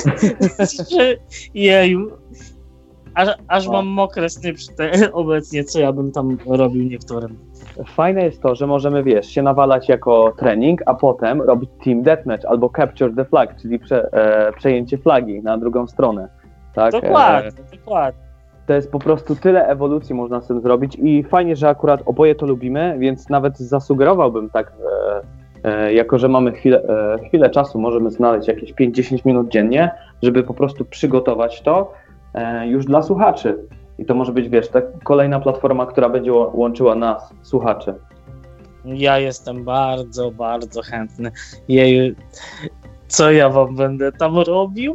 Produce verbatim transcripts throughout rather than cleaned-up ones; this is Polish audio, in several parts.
Jeju. Aż, aż mam mokre sny przy te, obecnie, co ja bym tam robił niektórym. Fajne jest to, że możemy, wiesz, się nawalać jako trening, a potem robić team deathmatch albo capture the flag, czyli prze, e, przejęcie flagi na drugą stronę. Tak? Dokładnie, e, dokładnie. To jest po prostu tyle ewolucji można z tym zrobić i fajnie, że akurat oboje to lubimy, więc nawet zasugerowałbym tak, e, e, jako że mamy chwilę, e, chwilę czasu, możemy znaleźć jakieś pięć do dziesięciu minut dziennie, żeby po prostu przygotować to e, już dla słuchaczy. I to może być, wiesz, tak, kolejna platforma, która będzie łączyła nas, słuchaczy. Ja jestem bardzo, bardzo chętny. Jej, co ja wam będę tam robił?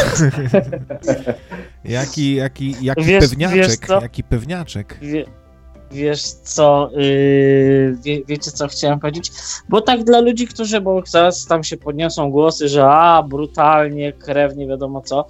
jaki jaki, jaki wiesz, pewniaczek, wiesz co? jaki pewniaczek. Wie, wiesz co, yy, wie, wiecie co chciałem powiedzieć? Bo tak dla ludzi, którzy, bo zaraz tam się podniosą głosy, że a, brutalnie, krew, nie wiadomo co.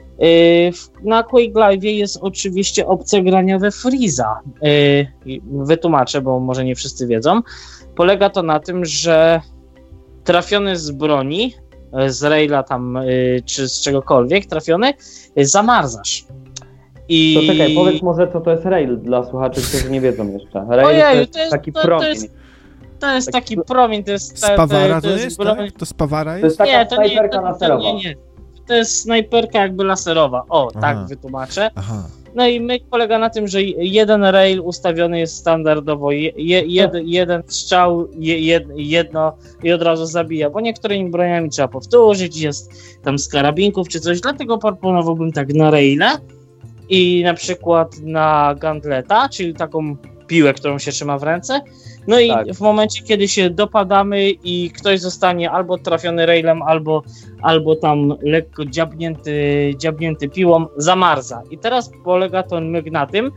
Na Quake Live jest oczywiście opcja grania we Freeza. Wytłumaczę, bo może nie wszyscy wiedzą. Polega to na tym, że trafiony z broni, z raila tam, czy z czegokolwiek trafiony, zamarzasz. I... To czekaj, powiedz może, co to jest rail dla słuchaczy, którzy nie wiedzą jeszcze. Rail Ojeju, to jest, to jest taki to, promień. To jest, to jest taki promień, to jest... Spawara to, to jest, jest, broń... tak? To spawara jest? To jest taka nie, to nie, snajperka to, to, laserowa. nie, nie. To jest snajperka jakby laserowa. O, Aha. tak wytłumaczę. Aha. No i myk polega na tym, że jeden rail ustawiony jest standardowo, je, jed, jeden strzał, je, jed, jedno i od razu zabija, bo niektórymi broniami trzeba powtórzyć, jest tam z karabinków czy coś, dlatego proponowałbym tak na raile i na przykład na gantleta, czyli taką piłę, którą się trzyma w ręce. No i tak. W momencie, kiedy się dopadamy i ktoś zostanie albo trafiony railem, albo, albo tam lekko dziabnięty, dziabnięty piłą, zamarza. I teraz polega ten myk na tym,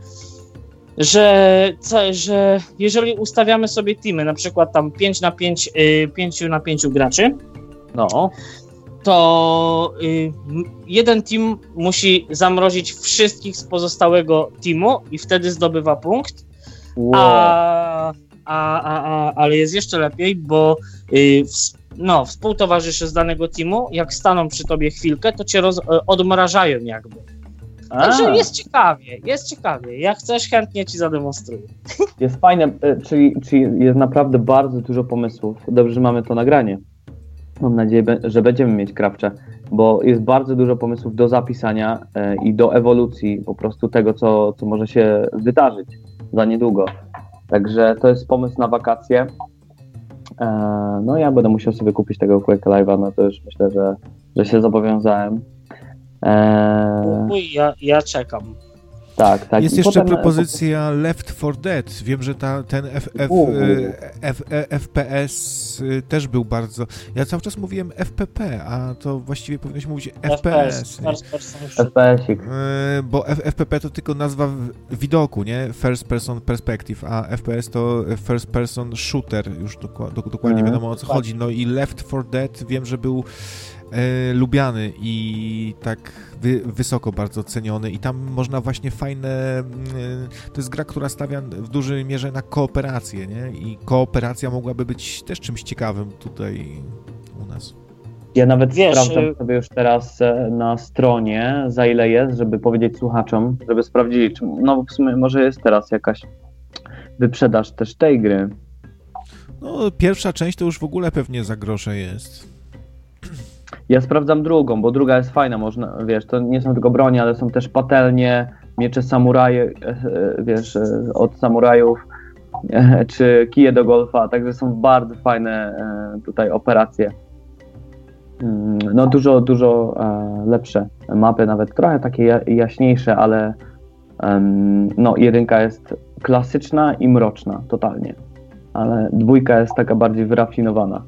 że, że jeżeli ustawiamy sobie teamy, na przykład tam pięć na pięć, pięć na pięć graczy, no. to jeden team musi zamrozić wszystkich z pozostałego teamu i wtedy zdobywa punkt. Wow. A, a, a, a, ale jest jeszcze lepiej, bo y, w, no, współtowarzysze z danego teamu, jak staną przy tobie chwilkę, to cię roz, odmrażają jakby. A. Także jest ciekawie, jest ciekawie. Jak chcesz, chętnie ci zademonstruję. Jest fajne, czyli, czyli jest naprawdę bardzo dużo pomysłów. Dobrze, że mamy to nagranie. Mam nadzieję, że będziemy mieć krawcze, bo jest bardzo dużo pomysłów do zapisania e, i do ewolucji po prostu tego, co, co może się wydarzyć za niedługo. Także to jest pomysł na wakacje. E, no ja będę musiał sobie kupić tego Quake Live'a, no to już myślę, że, że się zobowiązałem. E, Uj, ja, ja czekam. Tak, tak. Jest I jeszcze potem... propozycja Left four Dead. Wiem, że ta, ten F, F, F, F P S też był bardzo... Ja cały czas mówiłem F P P, a to właściwie powinieneś mówić F P S. F P S-ik. Bo F P P to tylko nazwa widoku, nie? First Person Perspective, a F P S to First Person Shooter. Już dokładnie, dokładnie wiadomo, o co chodzi. No i Left four Dead wiem, że był E, lubiany i tak wy, wysoko bardzo ceniony i tam można właśnie fajne, e, to jest gra, która stawia w dużej mierze na kooperację, nie? I kooperacja mogłaby być też czymś ciekawym tutaj u nas. Ja nawet Wiesz, sprawdzam sobie już teraz na stronie, za ile jest, żeby powiedzieć słuchaczom, żeby sprawdzili, czy, no w sumie może jest teraz jakaś wyprzedaż też tej gry. No pierwsza część to już w ogóle pewnie za grosze jest. Ja sprawdzam drugą, bo druga jest fajna, można, wiesz, to nie są tylko bronie, ale są też patelnie, miecze samuraje, wiesz, od samurajów, czy kije do golfa, także są bardzo fajne tutaj operacje. No dużo, dużo lepsze mapy, nawet trochę takie jaśniejsze, ale no jedynka jest klasyczna i mroczna totalnie, ale dwójka jest taka bardziej wyrafinowana.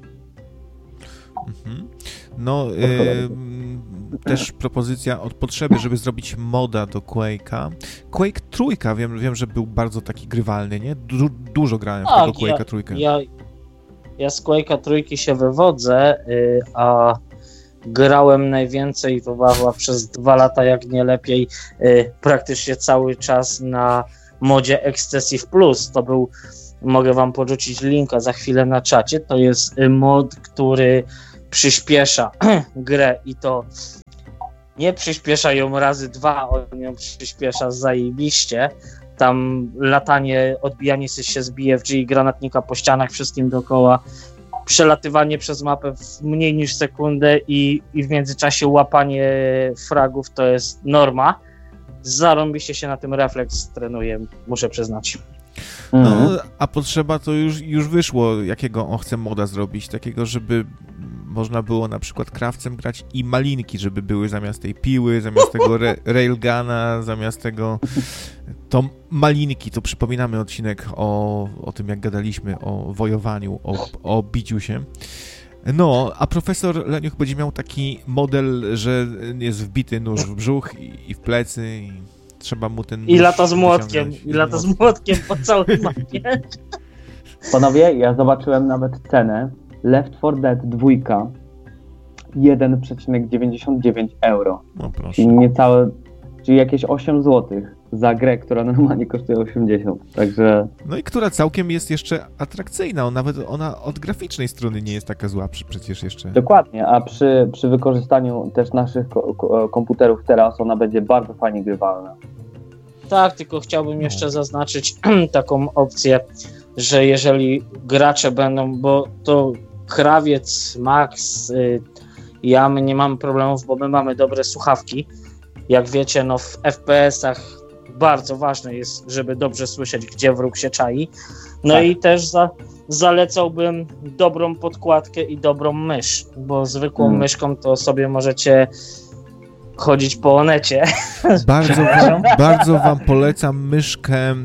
Mhm. No, yy, też propozycja od potrzeby, żeby zrobić moda do Quake'a. Quake trójka, wiem, wiem, że był bardzo taki grywalny, nie? Du- dużo grałem w tak, tego Quake'a ja, trójkę. Ja, ja z Quake'a trójki się wywodzę, yy, a grałem najwięcej, to była przez dwa lata, jak nie lepiej, yy, praktycznie cały czas na modzie Excessive Plus. To był, mogę wam porzucić linka za chwilę na czacie, to jest mod, który przyspiesza grę i to nie przyspiesza ją razy dwa, on ją przyspiesza zajebiście. Tam latanie, odbijanie się z B F G i granatnika po ścianach, wszystkim dookoła, przelatywanie przez mapę w mniej niż sekundę i, i w międzyczasie łapanie fragów to jest norma. Zarąbiście się na tym refleks trenuje, muszę przyznać. No, a potrzeba to już, już wyszło, jakiego on chce moda zrobić, takiego, żeby można było na przykład krawcem grać i malinki, żeby były zamiast tej piły, zamiast tego re- railguna, zamiast tego to malinki, to przypominamy odcinek o, o tym, jak gadaliśmy o wojowaniu, o, o biciu się. No, a profesor Leniuch będzie miał taki model, że jest wbity nóż w brzuch i, i w plecy i trzeba mu ten I lata z młotkiem, i lata z młotkiem po całej mapie. Panowie, ja zobaczyłem nawet cenę. Left four Dead dwa jeden przecinek dziewięćdziesiąt dziewięć euro. No proszę. Czyli niecałe, czyli jakieś osiem złotych za grę, która normalnie kosztuje osiemdziesiąt. Także... No i która całkiem jest jeszcze atrakcyjna. Nawet ona od graficznej strony nie jest taka zła przecież jeszcze. Dokładnie, a przy, przy wykorzystaniu też naszych ko- ko- komputerów teraz ona będzie bardzo fajnie grywalna. Tak, tylko chciałbym jeszcze zaznaczyć taką opcję, że jeżeli gracze będą, bo to Krawiec, Max, y, ja, my nie mamy problemów, bo my mamy dobre słuchawki. Jak wiecie, no w F P S-ach bardzo ważne jest, żeby dobrze słyszeć, gdzie wróg się czai. No tak. I też za, zalecałbym dobrą podkładkę i dobrą mysz, bo zwykłą hmm. myszką to sobie możecie chodzić po onecie. Bardzo wam, bardzo wam polecam myszkę e,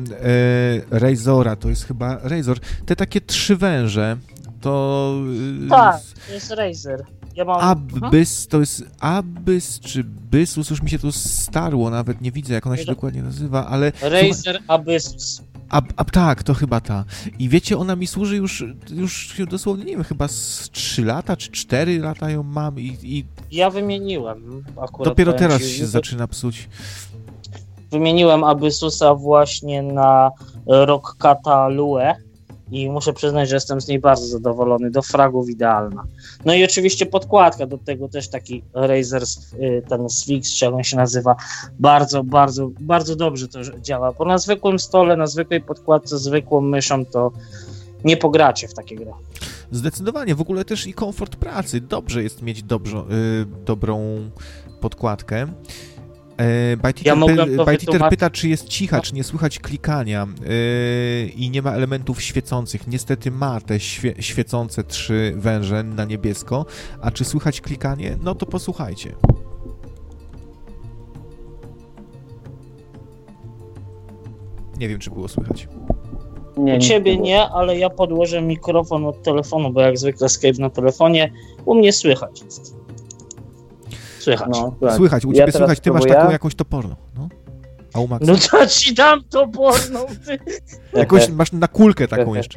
Razora, to jest chyba Razor. Te takie trzy węże, to... E, tak, to jest Razer. Ja mam... Abyss, to jest Abyss czy Byssus, już mi się to starło, nawet nie widzę, jak ona się to... dokładnie nazywa, ale... Razer Abyssus. A, a tak, to chyba ta. I wiecie, ona mi służy już, już dosłownie, nie wiem, chyba z trzy lata, czy cztery lata ją mam i... i... Ja wymieniłem akurat. Dopiero teraz się zaczyna psuć. Wymieniłem Abyssusa właśnie na Rockcata Lue i muszę przyznać, że jestem z niej bardzo zadowolony. Do fragów idealna. No i oczywiście podkładka, do tego też taki Razer, ten Sphinx, czy jak on się nazywa, bardzo, bardzo, bardzo dobrze to działa, bo na zwykłym stole, na zwykłej podkładce, zwykłą myszą to nie pogracie w takie gry. Zdecydowanie, w ogóle też i komfort pracy. Dobrze jest mieć dobrze, yy, dobrą podkładkę. Byteeater, ja py, Byteeater pyta, czy jest cicha, czy nie słychać klikania yy, i nie ma elementów świecących. Niestety ma te świe, świecące trzy węże na niebiesko, a czy słychać klikanie? No to posłuchajcie. Nie wiem, czy było słychać. Nie, u ciebie nie, nie, ale ja podłożę mikrofon od telefonu, bo jak zwykle Skype na telefonie, u mnie słychać jest. Słychać. No, słychać. Słychać, u ciebie ja słychać, ty masz taką jakąś toporną, no? A u Maxa? No to ci dam toporną, ty! Jakąś masz na kulkę taką jeszcze.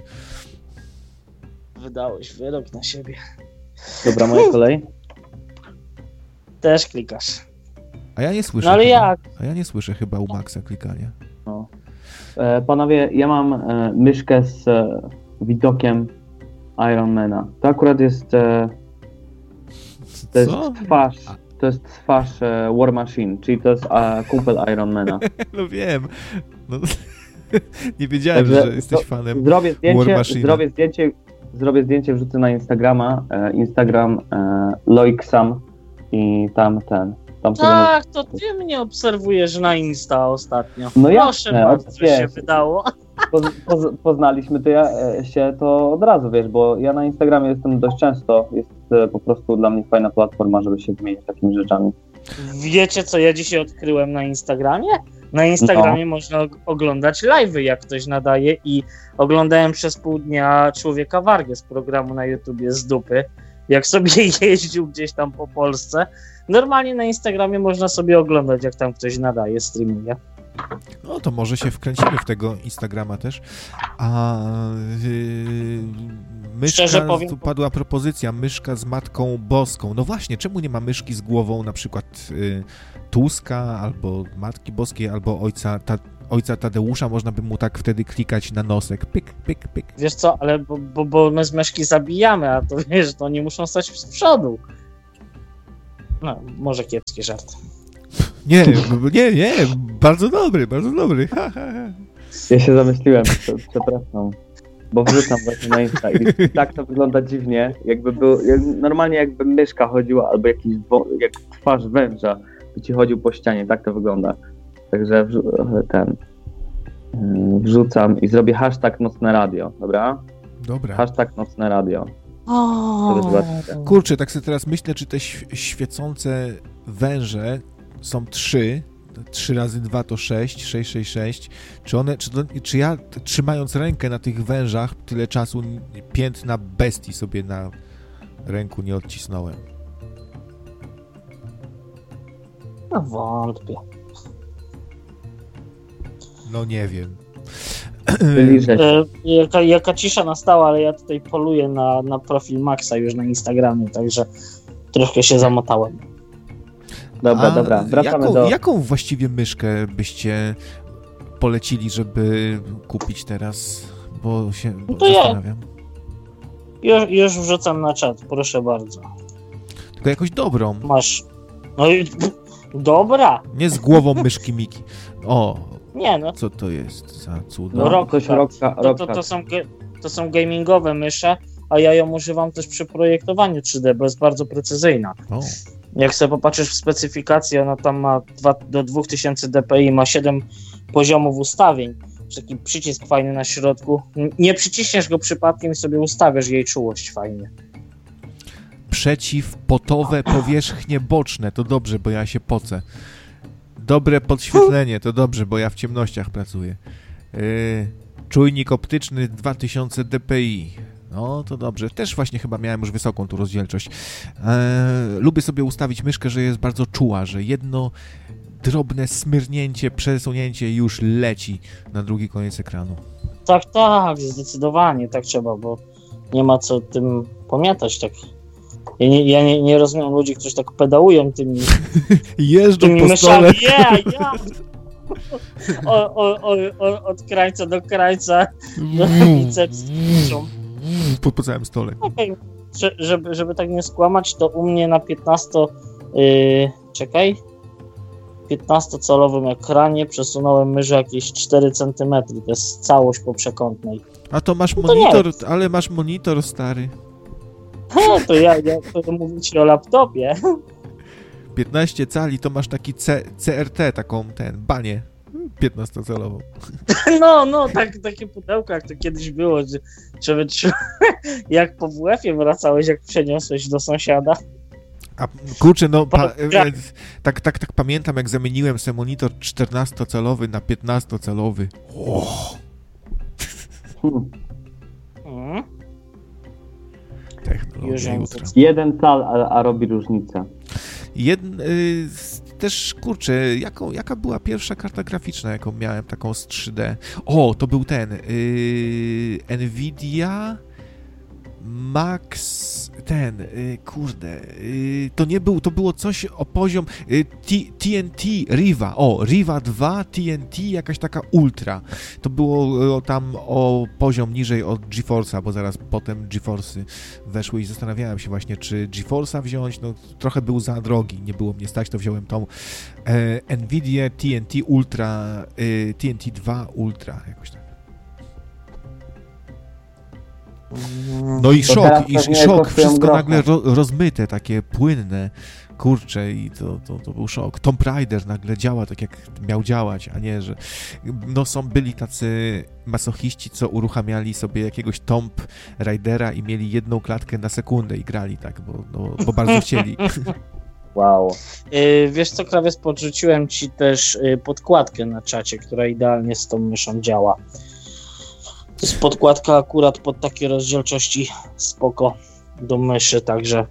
Wydałeś wyrok na siebie. Dobra, moja kolej. Też klikasz. A ja nie słyszę. No ale chyba, jak? A ja nie słyszę chyba u Maxa klikania. No. E, panowie, ja mam e, myszkę z e, widokiem Ironmana. To akurat jest e, to jest Co? twarz, to jest twarz e, War Machine, czyli to jest e, kumpel Ironmana. No wiem. No, nie wiedziałem, Także że jesteś fanem zrobię zdjęcie, War Machine. Zrobię zdjęcie, zrobię zdjęcie, wrzucę na Instagrama, e, Instagram e, Loiksam i tam ten. Tam tak, to ty mnie obserwujesz na Insta ostatnio. No proszę jasne, bardzo, co się wydało. Poz, poz, poznaliśmy to ja, się to od razu, wiesz, bo ja na Instagramie jestem dość często, jest po prostu dla mnie fajna platforma, żeby się wymienić takimi rzeczami. Wiecie, co ja dzisiaj odkryłem na Instagramie? Na Instagramie no. można oglądać live'y, jak ktoś nadaje, i oglądałem przez pół dnia Człowieka Wargę z programu na YouTubie z dupy, jak sobie jeździł gdzieś tam po Polsce. Normalnie na Instagramie można sobie oglądać, jak tam ktoś nadaje, streamuje. No to może się wkręcimy w tego Instagrama też. A yy, myszka, powiem, tu padła propozycja, myszka z Matką Boską. No właśnie, czemu nie ma myszki z głową na przykład yy, Tuska, albo Matki Boskiej, albo ojca, ta, ojca Tadeusza? Można by mu tak wtedy klikać na nosek. Pyk, pyk, pyk. Wiesz co, ale bo, bo, bo my z myszki zabijamy, a to wiesz, to nie muszą stać z przodu. No, może kiepski żart. Nie, nie, nie, bardzo dobry, bardzo dobry. Ha, ha, ha. Ja się zamyśliłem, przepraszam, bo wrzucam właśnie na Insta i tak to wygląda dziwnie, jakby był, jak, normalnie jakby myszka chodziła, albo jakiś, jak twarz węża by ci chodził po ścianie, tak to wygląda. Także wrzu- ten, wrzucam i zrobię hashtag nocne radio, dobra? Dobra. Hashtag nocne radio. O, Kurczę, tak sobie teraz myślę, czy te ś- świecące węże są trzy, trzy razy dwa to sześć, sześć, sześć, sześć. Czy one, czy, to, czy ja t- trzymając rękę na tych wężach tyle czasu n- piętna bestii sobie na ręku nie odcisnąłem? no wątpię. No nie wiem. Wyliżę się. E, jaka, jaka cisza nastała, ale ja tutaj poluję na, na profil Maxa już na Instagramie, także troszkę się zamotałem. Dobra, A dobra, wracamy jaką, do... jaką właściwie myszkę byście polecili, żeby kupić teraz? Bo się bo No to ja. zastanawiam. Już, już wrzucam na czat, proszę bardzo. Tylko jakąś dobrą. Masz. No i dobra. Nie z głową myszki Miki. O, Nie no, co to jest za cudo? No, Rock coś Cat. rokka, to, to, rokka. to, są, ge- to są gamingowe mysze, a ja ją używam też przy projektowaniu trzy D, bo jest bardzo precyzyjna. O, Jak sobie popatrzysz w specyfikację, ona tam ma dwa, do dwa tysiące dpi, ma siedem poziomów ustawień. Taki przycisk fajny na środku. Nie przyciśniesz go przypadkiem i sobie ustawiasz jej czułość fajnie. przeciwpotowe powierzchnie boczne. To dobrze, bo ja się pocę. Dobre podświetlenie. To dobrze, bo ja w ciemnościach pracuję. Yy, czujnik optyczny dwa tysiące dpi. No, to dobrze. Też właśnie chyba miałem już wysoką tu rozdzielczość. Eee, lubię sobie ustawić myszkę, że jest bardzo czuła, że jedno drobne smyrnięcie, przesunięcie i już leci na drugi koniec ekranu. Tak, tak, zdecydowanie tak trzeba, bo nie ma co tym pamiętać. Tak. Ja, nie, ja nie, nie rozumiem ludzi, którzy tak pedałują tymi, Jeżdżą tymi po myszami. stole. Yeah, yeah. O, o, o, o, od krańca do krańca do biceps. Po, po całym stole. Okay. Żeby, żeby tak nie skłamać, to u mnie na piętnasto yy, czekaj piętnastocalowym ekranie przesunąłem myszę jakieś cztery centymetry, to jest całość poprzekątnej. A to masz to monitor, nie. ale masz monitor stary. He, to ja, ja to mówię ci o laptopie. piętnaście cali to masz taki C, C R T, taką ten, banię piętnastocalową. No, no, tak, takie pudełko, jak to kiedyś było, że, żeby, jak po W F-ie wracałeś, jak przeniosłeś do sąsiada. A kurczę, no pa, e, tak, tak, tak pamiętam, jak zamieniłem sobie monitor czternastocalowy na piętnastocalowy. Oh. Hmm. Hmm. Technologia jutra. Jeden cal, a, a robi różnicę. Jedn, y, też, kurczę, jaką, jaka była pierwsza karta graficzna, jaką miałem, taką z trzy D? O, to był ten, y, Nvidia Max, ten, y, kurde, y, to nie był, to było coś o poziom y, T, T N T, Riva, o, Riva dwa, T N T, jakaś taka ultra. To było y, tam o poziom niżej od GeForce'a, bo zaraz potem GeForce'y weszły i zastanawiałem się właśnie, czy GeForce'a wziąć, no trochę był za drogi, nie było mnie stać, to wziąłem tą e, Nvidia T N T Ultra, y, T N T dwa Ultra, jakoś tak. No i To szok, teraz i, pewnie i szok, kosztują wszystko grocha. nagle ro, rozmyte, takie płynne, kurcze i to, to, to był szok. Tomb Raider nagle działa tak, jak miał działać, a nie, że no są, byli tacy masochiści, co uruchamiali sobie jakiegoś Tomb Raidera i mieli jedną klatkę na sekundę i grali tak, bo, no, bo bardzo chcieli. Wow. Yy, wiesz co, Krawiec, podrzuciłem ci też yy, podkładkę na czacie, która idealnie z tą myszą działa. To jest podkładka akurat pod takie rozdzielczości spoko do myszy, także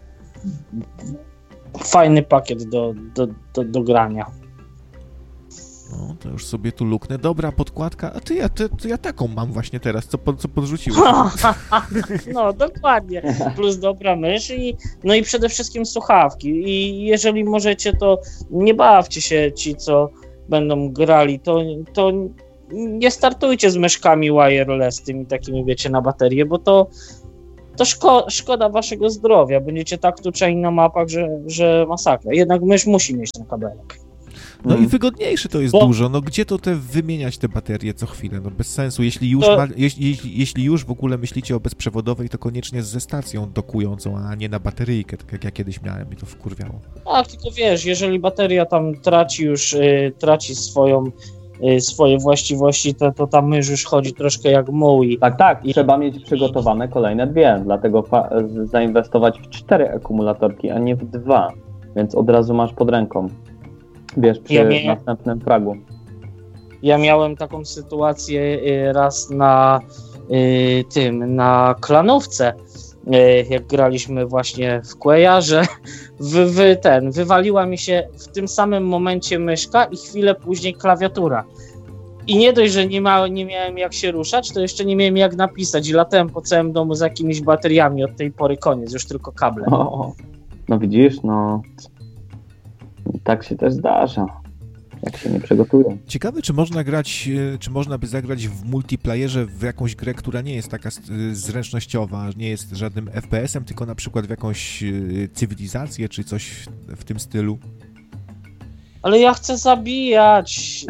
fajny pakiet do, do, do, do grania. No, to już sobie tu luknę. Dobra podkładka, a ty ja, ty, ty ja taką mam właśnie teraz, co, pod, co podrzuciłem. No, dokładnie. Plus dobra mysz i no i przede wszystkim słuchawki. I jeżeli możecie, to nie bawcie się ci, co będą grali, to, to nie startujcie z myszkami wireless, tymi takimi, wiecie, na baterię, bo to to szko- szkoda waszego zdrowia. Będziecie tak tuczeni na mapach, że, że masakra. Jednak mysz musi mieć ten kabelek. No hmm. i wygodniejsze to jest Bo... dużo. No gdzie to te wymieniać te baterie co chwilę? No bez sensu. Jeśli już, to... ma, jeśli, jeśli, jeśli już w ogóle myślicie o bezprzewodowej, to koniecznie ze stacją dokującą, a nie na bateryjkę, tak jak ja kiedyś miałem i to wkurwiało. Tak, tylko wiesz, jeżeli bateria tam traci już, y, traci swoją y, swoje właściwości, to, to ta mysz już chodzi troszkę jak muł. I... Tak, tak. I trzeba mieć przygotowane kolejne dwie, dlatego fa- zainwestować w cztery akumulatorki, a nie w dwa, więc od razu masz pod ręką. Wiesz, przy ja mia- następnym fragu. Ja miałem taką sytuację y, raz na y, tym, na klanówce, y, jak graliśmy właśnie w Quake'a, że wy, wy, ten, wywaliła mi się w tym samym momencie myszka i chwilę później klawiatura. I nie dość, że nie, ma, nie miałem jak się ruszać, to jeszcze nie miałem jak napisać i latałem po całym domu z jakimiś bateriami, od tej pory koniec, już tylko kable. O, no widzisz, no... Tak się też zdarza, jak się nie przygotuje. Ciekawe, czy można grać, czy można by zagrać w multiplayerze w jakąś grę, która nie jest taka zręcznościowa, nie jest żadnym F P S-em, tylko na przykład w jakąś cywilizację, czy coś w tym stylu. Ale ja chcę zabijać.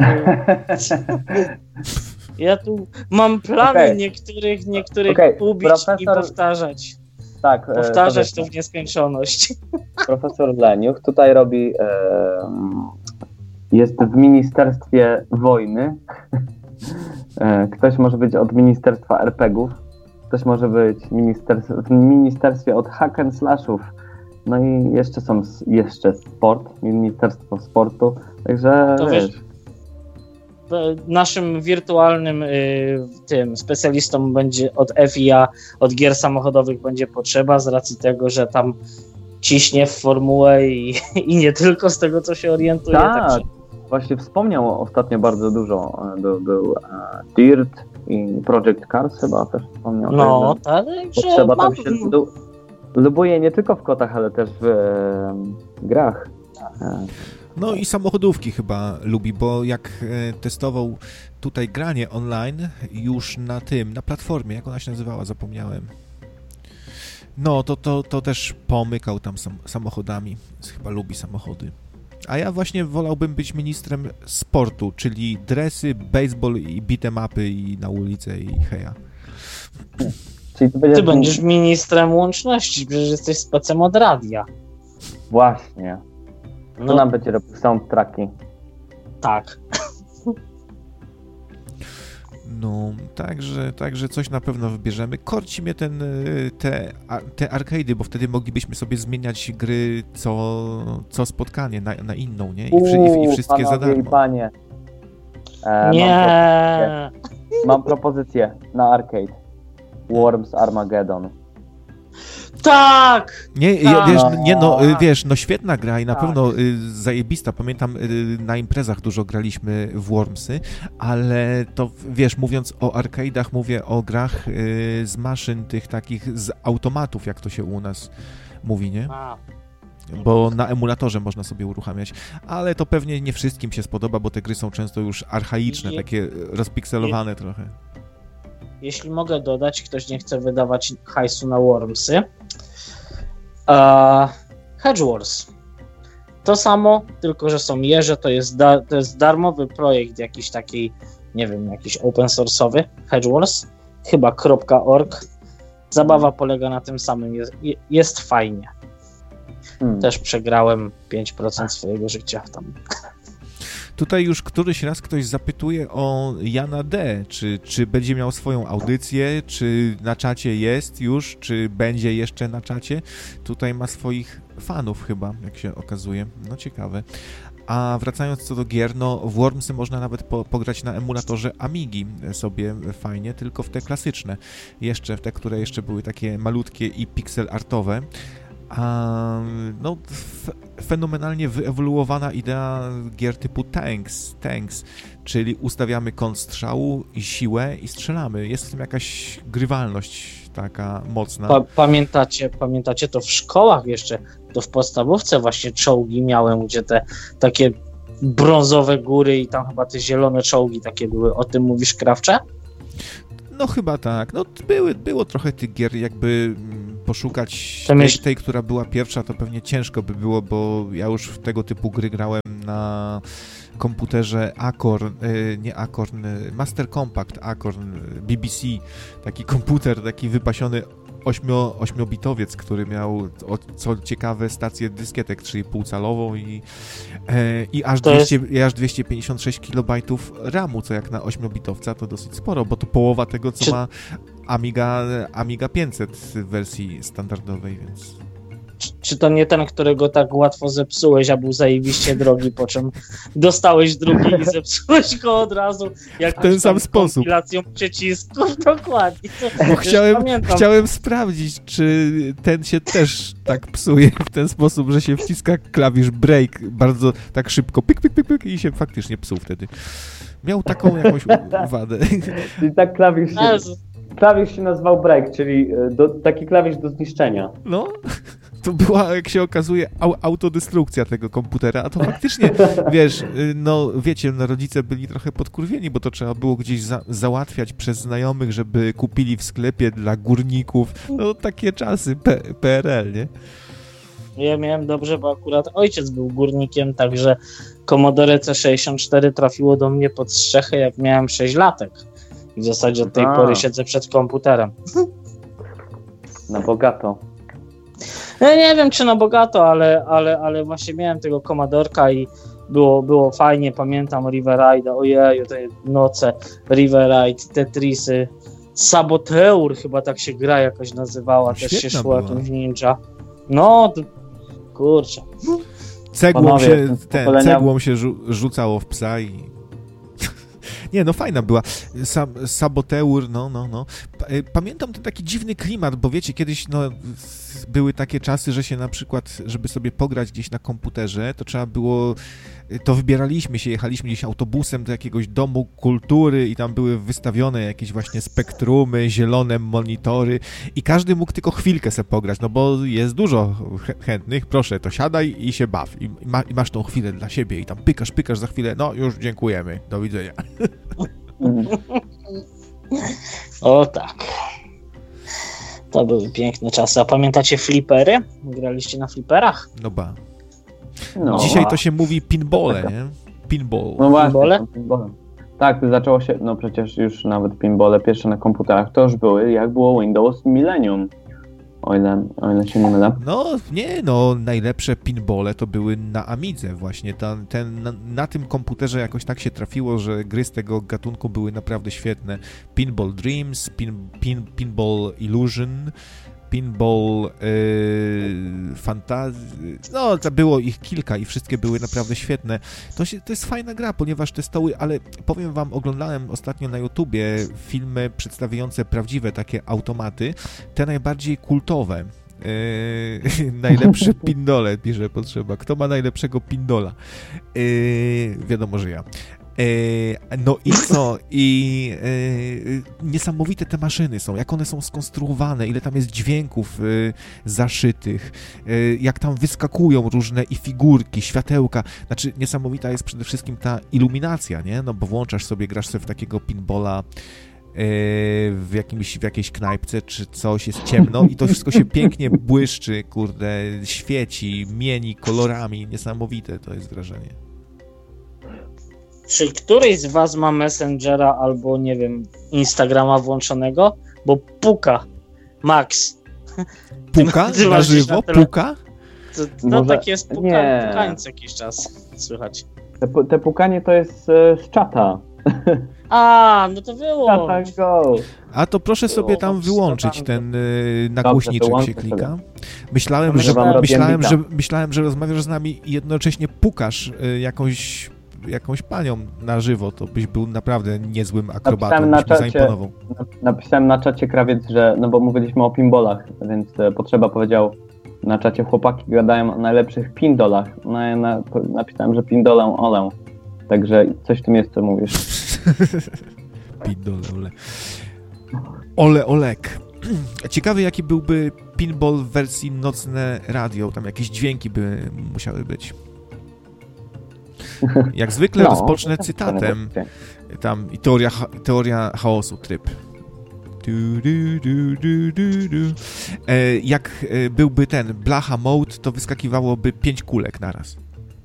Ja tu mam plany okay. niektórych, niektórych okay. ubić Profesor... i powtarzać. Tak, powtarzać to, to w nieskończoność. Profesor Leniuch tutaj robi, e, jest w Ministerstwie Wojny, e, ktoś może być od Ministerstwa er pe gie ów, ktoś może być ministerstw, w Ministerstwie od hack and slashów, no i jeszcze są, jeszcze sport, Ministerstwo Sportu, także to wiesz, wiesz naszym wirtualnym y, tym specjalistą będzie od F I A, od gier samochodowych będzie potrzeba z racji tego, że tam ciśnie w formułę i, i nie tylko z tego, co się orientuje. Tak, także... właśnie wspomniał ostatnio bardzo dużo. Był, był uh, Dirt i Project Cars chyba też wspomniał. No, tak, że trzeba tam się lu- lubuje nie tylko w kotach, ale też w e, grach. E, No i samochodówki chyba lubi, bo jak e, testował tutaj granie online już na tym, na platformie, jak ona się nazywała, zapomniałem. No, to, to, to też pomykał tam sam, samochodami, chyba lubi samochody. A ja właśnie wolałbym być ministrem sportu, czyli dresy, baseball i beat'em upy i na ulicę i heja. Czyli ty będziesz, ty będziesz ministrem łączności, przecież jesteś specem od radia. Właśnie. To no. nam będzie robił soundtracki. Tak. No, także, także coś na pewno wybierzemy. Korci mnie ten, te, te arcade'y, bo wtedy moglibyśmy sobie zmieniać gry co, co spotkanie na, na inną, nie? I, Uuu, i, i wszystkie za darmo. I panie. E, nie. Mam propozycję. mam propozycję na arcade. Worms Armageddon. Tak! Nie, tak. Wiesz, nie, no, wiesz, no świetna gra i na tak. pewno y, zajebista. Pamiętam, y, na imprezach dużo graliśmy w Wormsy, ale to, wiesz, mówiąc o arcade'ach, mówię o grach y, z maszyn tych takich, z automatów, jak to się u nas mówi, nie? A. Bo na emulatorze można sobie uruchamiać, ale to pewnie nie wszystkim się spodoba, bo te gry są często już archaiczne, Je... takie rozpikselowane Je... trochę. Jeśli mogę dodać, ktoś nie chce wydawać hajsu na Wormsy. Uh, Hedge Wars. To samo, tylko że są jeże, to jest, da, to jest darmowy projekt jakiś taki, nie wiem, jakiś open source'owy, Hedge Wars, chyba .org. Zabawa polega na tym samym, jest, jest fajnie. Hmm. Też przegrałem pięć procent swojego życia tam. Tutaj już któryś raz ktoś zapytuje o Jana D., czy, czy będzie miał swoją audycję, czy na czacie jest już, czy będzie jeszcze na czacie. Tutaj ma swoich fanów chyba, jak się okazuje. No ciekawe. A wracając co do gier, no w Wormsy można nawet po, pograć na emulatorze Amigi sobie fajnie, tylko w te klasyczne. Jeszcze w te, które jeszcze były takie malutkie i pixel artowe. A, no, f- fenomenalnie wyewoluowana idea gier typu tanks, tanks, czyli ustawiamy kąt strzału i siłę i strzelamy. Jest w tym jakaś grywalność taka mocna. Pa- pamiętacie, pamiętacie to w szkołach jeszcze, to w podstawówce właśnie czołgi miałem, gdzie te takie brązowe góry i tam chyba te zielone czołgi takie były. O tym mówisz, Krawcze? No chyba tak. No były, było trochę tych gier, jakby poszukać To tej, myśl- tej, która była pierwsza, to pewnie ciężko by było, bo ja już w tego typu gry grałem na komputerze Acorn, y, nie Acorn, y, Master Compact Acorn, y, B B C, taki komputer, taki wypasiony ośmio, ośmiobitowiec, który miał, o, co ciekawe, stację dyskietek trzy i pół calową i, e, i aż, To dwieście, i aż dwieście pięćdziesiąt sześć kilobajtów ramu, co jak na ośmiobitowca to dosyć sporo, bo to połowa tego, co Czy- ma Amiga, Amiga pięćset w wersji standardowej, więc... Czy, czy to nie ten, którego tak łatwo zepsułeś, a był zajebiście drogi, po czym dostałeś drugi i zepsułeś go od razu. Jak W ten sam sposób. kompilacją przycisków, dokładnie. To, Bo już chciałem, pamiętam. chciałem sprawdzić, czy ten się też tak psuje w ten sposób, że się wciska klawisz break bardzo tak szybko, pyk, pyk, pyk, pyk i się faktycznie psuł wtedy. Miał taką jakąś u- wadę. Czyli tak klawisz się, Jezu. klawisz się nazywał break, czyli do, taki klawisz do zniszczenia. No, to była, jak się okazuje, au, autodestrukcja tego komputera, a to faktycznie, wiesz, y, no wiecie, no, rodzice byli trochę podkurwieni, bo to trzeba było gdzieś za, załatwiać przez znajomych, żeby kupili w sklepie dla górników, no takie czasy, P, PRL, nie? Ja miałem dobrze, bo akurat ojciec był górnikiem, także Commodore C sześćdziesiąt cztery trafiło do mnie pod strzechę, jak miałem sześć latek. I w zasadzie od tej A. pory siedzę przed komputerem. Na bogato. Ja nie wiem, czy na bogato, ale, ale, ale właśnie miałem tego Commodorka i było, było fajnie. Pamiętam River Ride, ojeju, te noce, River Ride, Tetrisy, Saboteur chyba tak się gra jakoś nazywała, też się Świetna szło była. jakimś ninja. No, to, kurczę. Cegłą Panowie, się, z ten, pokolenia- cegłą się rzu- rzucało w psa i... Nie, no fajna była. Sam, Saboteur, no, no, no. Pa- y, Pamiętam ten taki dziwny klimat, bo wiecie, kiedyś no, s- były takie czasy, że się na przykład, żeby sobie pograć gdzieś na komputerze, to trzeba było, y, to wybieraliśmy się, jechaliśmy gdzieś autobusem do jakiegoś domu kultury i tam były wystawione jakieś właśnie spektrumy, zielone monitory i każdy mógł tylko chwilkę sobie pograć, no bo jest dużo chę- chętnych, proszę, to siadaj i się baw i, i, ma, i masz tą chwilę dla siebie i tam pykasz, pykasz za chwilę, no już dziękujemy, do widzenia. Mhm. O tak. To były piękne czasy. A pamiętacie flipery? Graliście na fliperach? No ba. No, Dzisiaj a- to się mówi pinbole, nie? Pinball. No właśnie, Pinbole? są pinbole. Tak, zaczęło się, no przecież już nawet pinbole pierwsze na komputerach to już były, jak było Windows Millennium, o ile, o ile się nie mylę. No nie, no najlepsze pinbole to były na Amidze właśnie. Ta, ten, na, na tym komputerze jakoś tak się trafiło, że gry z tego gatunku były naprawdę świetne. Pinball Dreams, pin, pin, Pinball Illusion, Pinball yy, Fantasy, no to było ich kilka i wszystkie były naprawdę świetne. To, się, to jest fajna gra, ponieważ te stoły, ale powiem wam, oglądałem ostatnio na YouTubie filmy przedstawiające prawdziwe takie automaty, te najbardziej kultowe. Yy, najlepsze pindole, pisze potrzeba. Kto ma najlepszego pindola? Yy, wiadomo, że ja. Yy, no i co? I yy, niesamowite te maszyny są, jak one są skonstruowane, ile tam jest dźwięków yy, zaszytych, yy, jak tam wyskakują różne i figurki, światełka. Znaczy niesamowita jest przede wszystkim ta iluminacja, nie? No bo włączasz sobie, grasz sobie w takiego pinbola w, jakimś, w jakiejś knajpce czy coś, jest ciemno i to wszystko się pięknie błyszczy, kurde, świeci, mieni kolorami, niesamowite to jest wrażenie. Czy któryś z was ma Messengera albo, nie wiem, Instagrama włączonego? Bo puka. Max. Puka? Ty Na masz gdzieś żywo? na tele- Puka? To, no Może- tak jest puka, nie. pukając jakiś czas. Słychać. Te, pu- te pukanie to jest e, z czata. A, no to Czata wyłącz. go. A to proszę sobie tam Dobrze, wyłączyć dobrze. ten y, nagłośniczek wyłączę się sobie. klika. Myślałem, Dobrze, że, wam robię myślałem, bita. że, myślałem, że rozmawiasz z nami i jednocześnie pukasz y, jakąś, jakąś panią na żywo, to byś był naprawdę niezłym akrobatą, Napisałem na byś mi czacie. zaimponował. Napisałem na czacie krawiec, że, no bo mówiliśmy o pinbolach, więc e, Potrzeba powiedział na czacie, chłopaki gadają o najlepszych pindolach. No ja na, napisałem, że pindolę olę. Także coś w tym jest, co mówisz. Pindole, ole. Ole Olek. Ciekawy, jaki byłby pinball w wersji nocne radio. Tam jakieś dźwięki by musiały być. Jak zwykle No, rozpocznę cytatem. Tam i teoria, cha- teoria chaosu, tryb. Du, du, du, du, du, du. E, jak e, byłby ten blacha mode, to wyskakiwałoby pięć kulek naraz.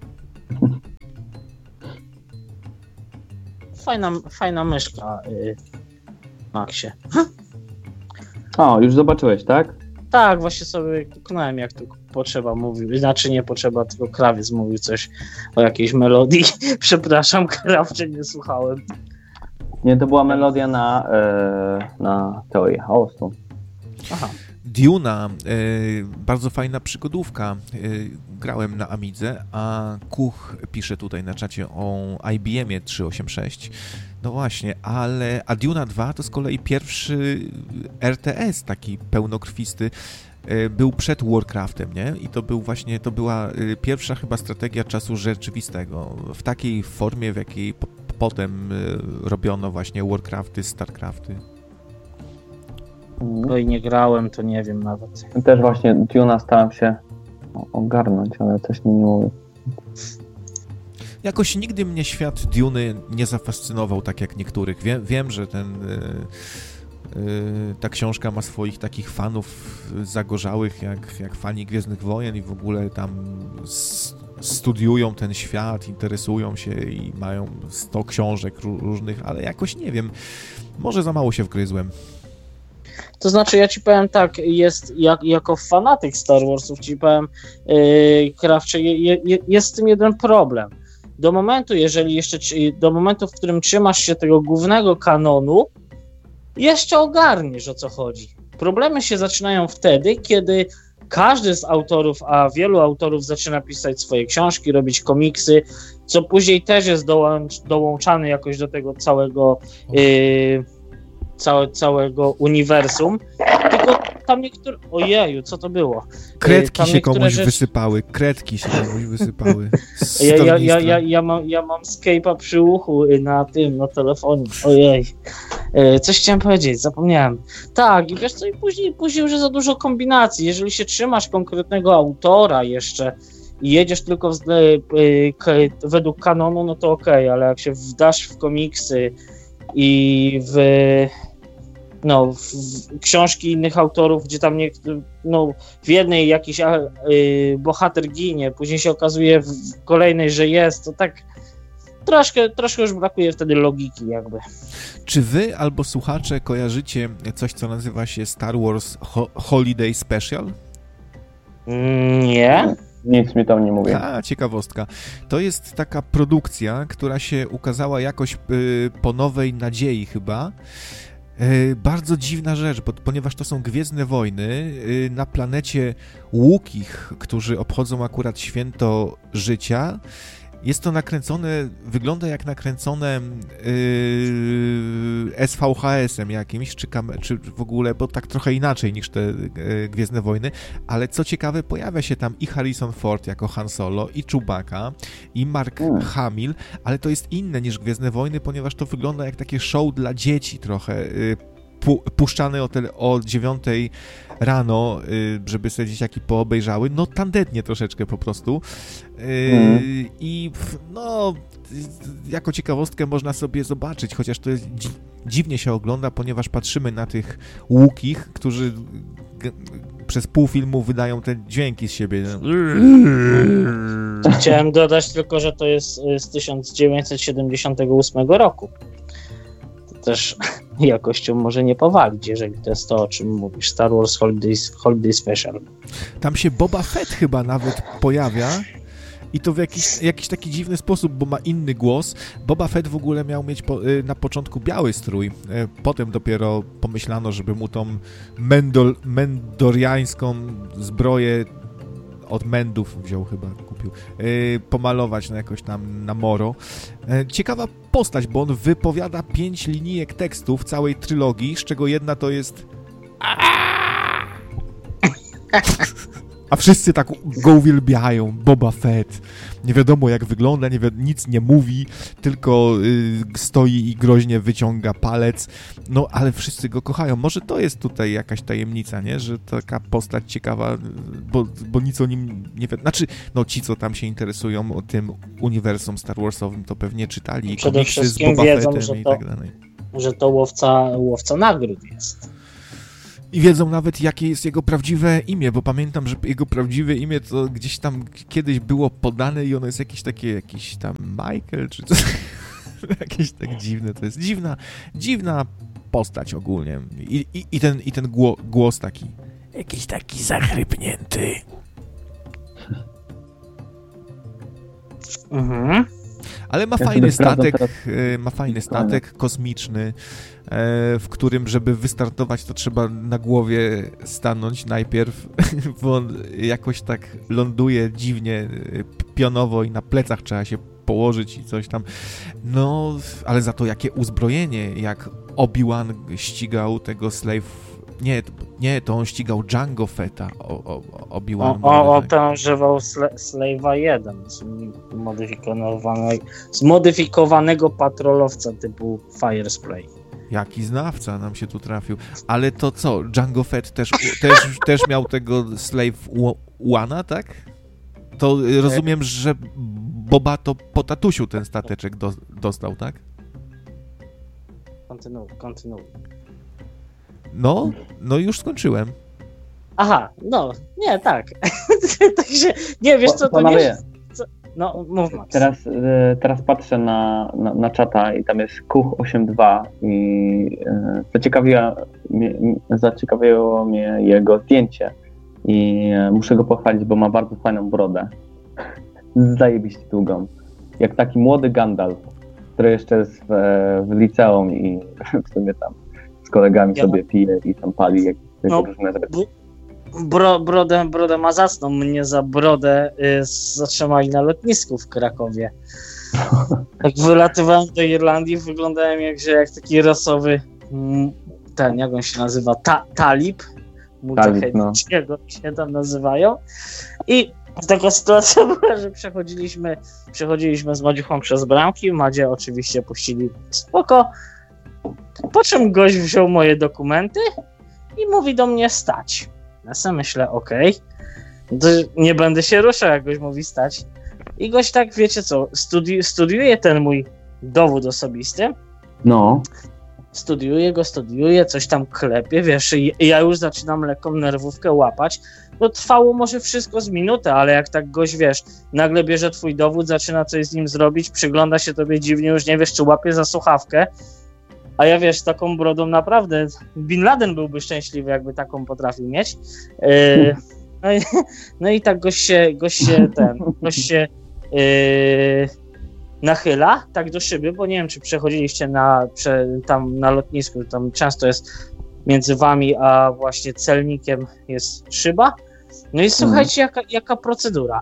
Fajna, fajna myszka, yy, Maxie. O, już zobaczyłeś, tak? Tak, właśnie sobie kliknąłem, jak tu potrzeba mówił. Znaczy nie potrzeba, tylko krawiec mówił coś o jakiejś melodii. Przepraszam, krawcze, nie słuchałem. Nie, to była melodia na, e, na teorię chaosu. Aha. Duna, y, bardzo fajna przygodówka. Y, grałem na Amidze, a Kuch pisze tutaj na czacie o I B M-ie trzysta osiemdziesiąt sześć. No właśnie, ale a Duna dwa to z kolei pierwszy R T S taki pełnokrwisty. Y, był przed Warcraftem, nie? I to był właśnie, to była y, pierwsza chyba strategia czasu rzeczywistego. W takiej formie, w jakiej po, potem y, robiono właśnie Warcrafty, Starcrafty. No i nie grałem, to nie wiem nawet. Też właśnie Duna starałem się ogarnąć, ale coś mi nie mówi. Jakoś nigdy mnie świat Duny nie zafascynował tak jak niektórych. Wiem, wiem że ten, yy, yy, ta książka ma swoich takich fanów zagorzałych, jak, jak fani Gwiezdnych Wojen i w ogóle tam s- studiują ten świat, interesują się i mają sto książek r- różnych, ale jakoś nie wiem, może za mało się wgryzłem. To znaczy, ja ci powiem tak, jest jak, jako fanatyk Star Warsów, ci powiem, yy, Krawcze, je, je, jest z tym jeden problem. Do momentu, jeżeli jeszcze, do momentu, w którym trzymasz się tego głównego kanonu, jeszcze ogarniesz, o co chodzi. Problemy się zaczynają wtedy, kiedy każdy z autorów, a wielu autorów zaczyna pisać swoje książki, robić komiksy, co później też jest dołącz, dołączany jakoś do tego całego yy, Całe, całego uniwersum, tylko tam niektóre... Ojeju, co to było? Kredki tam się komuś rzeczy... wysypały, kredki się komuś wysypały. Ja, ja, ja, ja, ja, mam, ja mam Skype'a przy uchu na tym, na telefonie. Ojej. Coś chciałem powiedzieć, zapomniałem. Tak, i wiesz co, i później, później już jest za dużo kombinacji. Jeżeli się trzymasz konkretnego autora jeszcze i jedziesz tylko w, według kanonu, no to okej, okay, ale jak się wdasz w komiksy i w, no, w książki innych autorów, gdzie tam nie, no, w jednej jakiś a, y, bohater ginie, później się okazuje w kolejnej, że jest, to tak troszkę, troszkę już brakuje wtedy logiki jakby. Czy wy albo słuchacze kojarzycie coś, co nazywa się Star Wars Ho- Holiday Special? Nie. Nic mi tam nie mówi. A, ciekawostka. To jest taka produkcja, która się ukazała jakoś y, po Nowej Nadziei chyba. Y, bardzo dziwna rzecz, bo, ponieważ to są Gwiezdne Wojny y, na planecie Łukich, którzy obchodzą akurat święto życia. Jest to nakręcone, wygląda jak nakręcone yy, S V H S-em jakimś, czy, kam- czy w ogóle, bo tak trochę inaczej niż te yy, Gwiezdne Wojny, ale co ciekawe, pojawia się tam i Harrison Ford jako Han Solo, i Chewbacca, i Mark mm. Hamill, ale to jest inne niż Gwiezdne Wojny, ponieważ to wygląda jak takie show dla dzieci trochę, yy, pu- puszczane o, tele- o dziewiątej rano, żeby sobie dzieciaki poobejrzały, no tandetnie troszeczkę po prostu. Mm. I no, jako ciekawostkę można sobie zobaczyć, chociaż to jest dzi- dziwnie się ogląda, ponieważ patrzymy na tych Łukich, którzy g- przez pół filmu wydają te dźwięki z siebie. Chciałem dodać tylko, że to jest z tysiąc dziewięćset siedemdziesiątego ósmego roku. Też jakością może nie powalić, jeżeli to jest to, o czym mówisz. Star Wars Holiday, Holiday Special. Tam się Boba Fett chyba nawet pojawia i to w jakiś, jakiś taki dziwny sposób, bo ma inny głos. Boba Fett w ogóle miał mieć po, na początku biały strój. Potem dopiero pomyślano, żeby mu tą mendol, mendoriańską zbroję od Mendów wziął chyba, kupił, yy, pomalować na jakoś tam na moro. Yy, ciekawa postać, bo on wypowiada pięć linijek tekstów całej trylogii, z czego jedna to jest a wszyscy tak go uwielbiają, Boba Fett. Nie wiadomo jak wygląda, nie wi- nic nie mówi, tylko y, stoi i groźnie wyciąga palec. No, ale wszyscy go kochają. Może to jest tutaj jakaś tajemnica, nie? Że taka postać ciekawa, bo, bo nic o nim nie wiadomo. Znaczy, no ci, co tam się interesują o tym uniwersum Star Warsowym, to pewnie czytali Przede komiksy z wszystkim Boba wiedzą, Fettem że i to... tak dalej. że to łowca, łowca nagród jest. I wiedzą nawet, jakie jest jego prawdziwe imię, bo pamiętam, że jego prawdziwe imię to gdzieś tam kiedyś było podane i ono jest jakieś takie, jakiś tam Michael, czy coś. Jakieś tak dziwne, to jest dziwna, dziwna postać ogólnie. I, i, i ten, i ten gło, głos taki, jakiś taki zachrypnięty. Mhm. Ale ma Ja fajny statek, teraz... ma fajny statek kosmiczny, w którym, żeby wystartować, to trzeba na głowie stanąć najpierw, bo on jakoś tak ląduje dziwnie, pionowo i na plecach trzeba się położyć i coś tam. No, ale za to jakie uzbrojenie, jak Obi-Wan ścigał tego slave... Nie, nie, to on ścigał Jango Fetta, Obi-Wan. O, o, ten używał Slave'a jeden, zmodyfikowanego, zmodyfikowanego patrolowca typu Fire Spray. Jaki znawca nam się tu trafił. Ale to co, Jango Fett też, też, też miał tego Slave One'a, tak? To rozumiem, że Boba to po tatusiu ten stateczek do, dostał, tak? Kontynuuj, kontynuuj. No, no już skończyłem. Aha, no, nie, tak. Także, nie, wiesz co, to Panowie, nie... Co, no, mów Max. Teraz, teraz patrzę na, na, na czata i tam jest Kuch osiemdziesiąt dwa i e, zaciekawiła mnie, zaciekawiło mnie jego zdjęcie i e, muszę go pochwalić, bo ma bardzo fajną brodę. Zajebiście długą. Jak taki młody Gandalf, który jeszcze jest w, w liceum i w sumie tam z kolegami ja. sobie pije i tam pali jakieś no, różne rzeczy. Bro, brodę, brodę ma zacną. Mnie za brodę y, zatrzymali na lotnisku w Krakowie. Jak wylatywałem do Irlandii, wyglądałem jak, że jak taki rasowy m, ten, jak on się nazywa, Ta, talib. Talib, no. się tam nazywają. I taka sytuacja była, że przechodziliśmy, przechodziliśmy z Madziuchą przez bramki. Madzie oczywiście puścili spoko. Po czym gość wziął moje dokumenty i mówi do mnie stać. Ja sobie myślę, okej, okay, nie będę się ruszał, jak gość mówi stać. I gość tak, wiecie co, studi- studiuje ten mój dowód osobisty. No. Studiuje go, studiuje, coś tam klepie, wiesz, i ja już zaczynam lekką nerwówkę łapać. No trwało może wszystko z minutę, ale jak tak gość, wiesz, nagle bierze twój dowód, zaczyna coś z nim zrobić, przygląda się tobie dziwnie, już nie wiesz, czy łapie za słuchawkę. A ja, wiesz, taką brodą naprawdę, Bin Laden byłby szczęśliwy, jakby taką potrafił mieć. Yy, no, i, no i tak gość się, gość się, ten, gość się yy, nachyla, tak do szyby, bo nie wiem, czy przechodziliście na, prze, tam na lotnisku, tam często jest między wami a właśnie celnikiem jest szyba. No i słuchajcie, jaka, jaka procedura.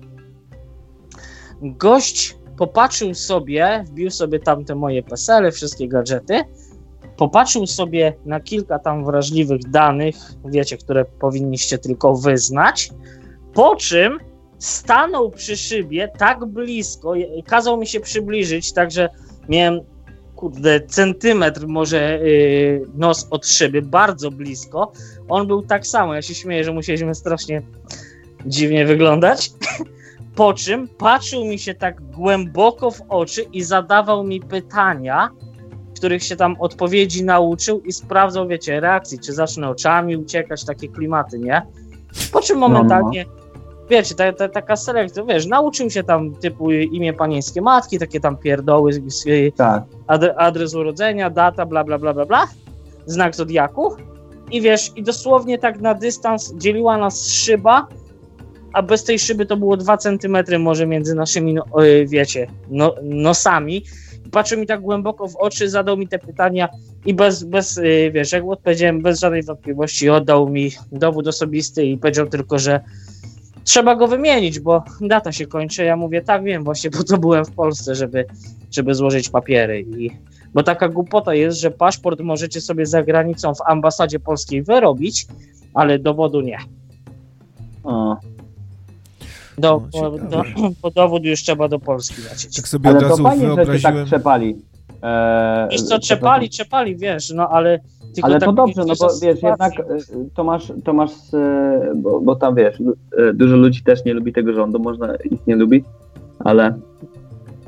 Gość popatrzył sobie, wbił sobie tam te moje pesele, wszystkie gadżety, popatrzył sobie na kilka tam wrażliwych danych, wiecie, które powinniście tylko wyznać, po czym stanął przy szybie tak blisko, kazał mi się przybliżyć, także miałem, kurde, centymetr może yy, nos od szyby, bardzo blisko. On był tak samo, ja się śmieję, że musieliśmy strasznie dziwnie wyglądać. Po czym patrzył mi się tak głęboko w oczy i zadawał mi pytania, których się tam odpowiedzi nauczył i sprawdzał, wiecie, reakcji, czy zacznę oczami uciekać, takie klimaty, nie? Po czym momentalnie, no, no. wiecie, ta, ta, taka selekcja, wiesz, nauczył się tam typu imię panieńskie matki, takie tam pierdoły, tak. ad, adres urodzenia, data, bla, bla, bla, bla, bla, znak zodiaku i wiesz, i dosłownie tak na dystans dzieliła nas szyba, a bez tej szyby to było dwa centymetry może między naszymi, no, wiecie, no, nosami. Patrzył mi tak głęboko w oczy, zadał mi te pytania i bez, bez wiesz, jak odpowiedziałem, bez żadnej wątpliwości oddał mi dowód osobisty i powiedział tylko, że trzeba go wymienić, bo data się kończy. Ja mówię, tak, wiem, właśnie po to byłem w Polsce, żeby, żeby złożyć papiery. I, bo taka głupota jest, że paszport możecie sobie za granicą w ambasadzie polskiej wyrobić, ale dowodu nie. O. Do, no, do, po dowód już trzeba do Polski lecieć. Tak sobie ale od razu to fajnie, wyobraziłem... że tak trzepali. Eee, wiesz co, trzepali, to... trzepali, wiesz, no ale... Tylko ale tak to dobrze, no bo wiesz, sytuacji. jednak to masz, to masz bo, bo tam wiesz, dużo ludzi też nie lubi tego rządu, można ich nie lubić, ale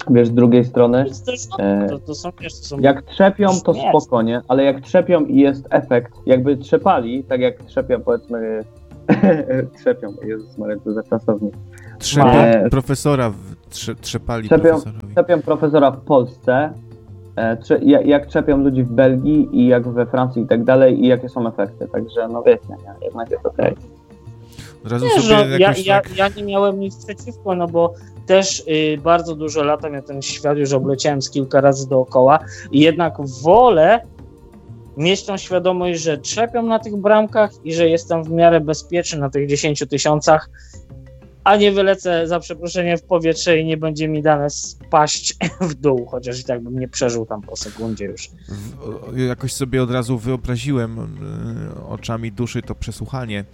wiesz, z drugiej strony, To, jest, e, to, to są, wiesz, to są... jak trzepią, to Nie. spoko, nie? Ale jak trzepią i jest efekt, jakby trzepali, tak jak trzepią, powiedzmy, trzepią, Jezus Maria, to za czasownik. Trzeba E, profesora, w, trze, trzepali Trzepią, profesorowi. trzepią profesora w Polsce, e, trze, jak, jak trzepią ludzi w Belgii i jak we Francji i tak dalej i jakie są efekty, także no wiecie, nie? Jednak jest okej. Od razu Nie, sobie że ja, jakoś ja, tak... ja nie miałem nic przeciwko, no bo też y, bardzo dużo latam, ja ten świat już obleciałem z kilka razy dookoła i jednak wolę mieć tą świadomość, że trzepią na tych bramkach i że jestem w miarę bezpieczny na tych dziesięciu tysiącach, a nie wylecę za przeproszeniem w powietrze i nie będzie mi dane spaść w dół, chociaż i tak bym nie przeżył tam po sekundzie już. W, jakoś sobie od razu wyobraziłem y, oczami duszy to przesłuchanie.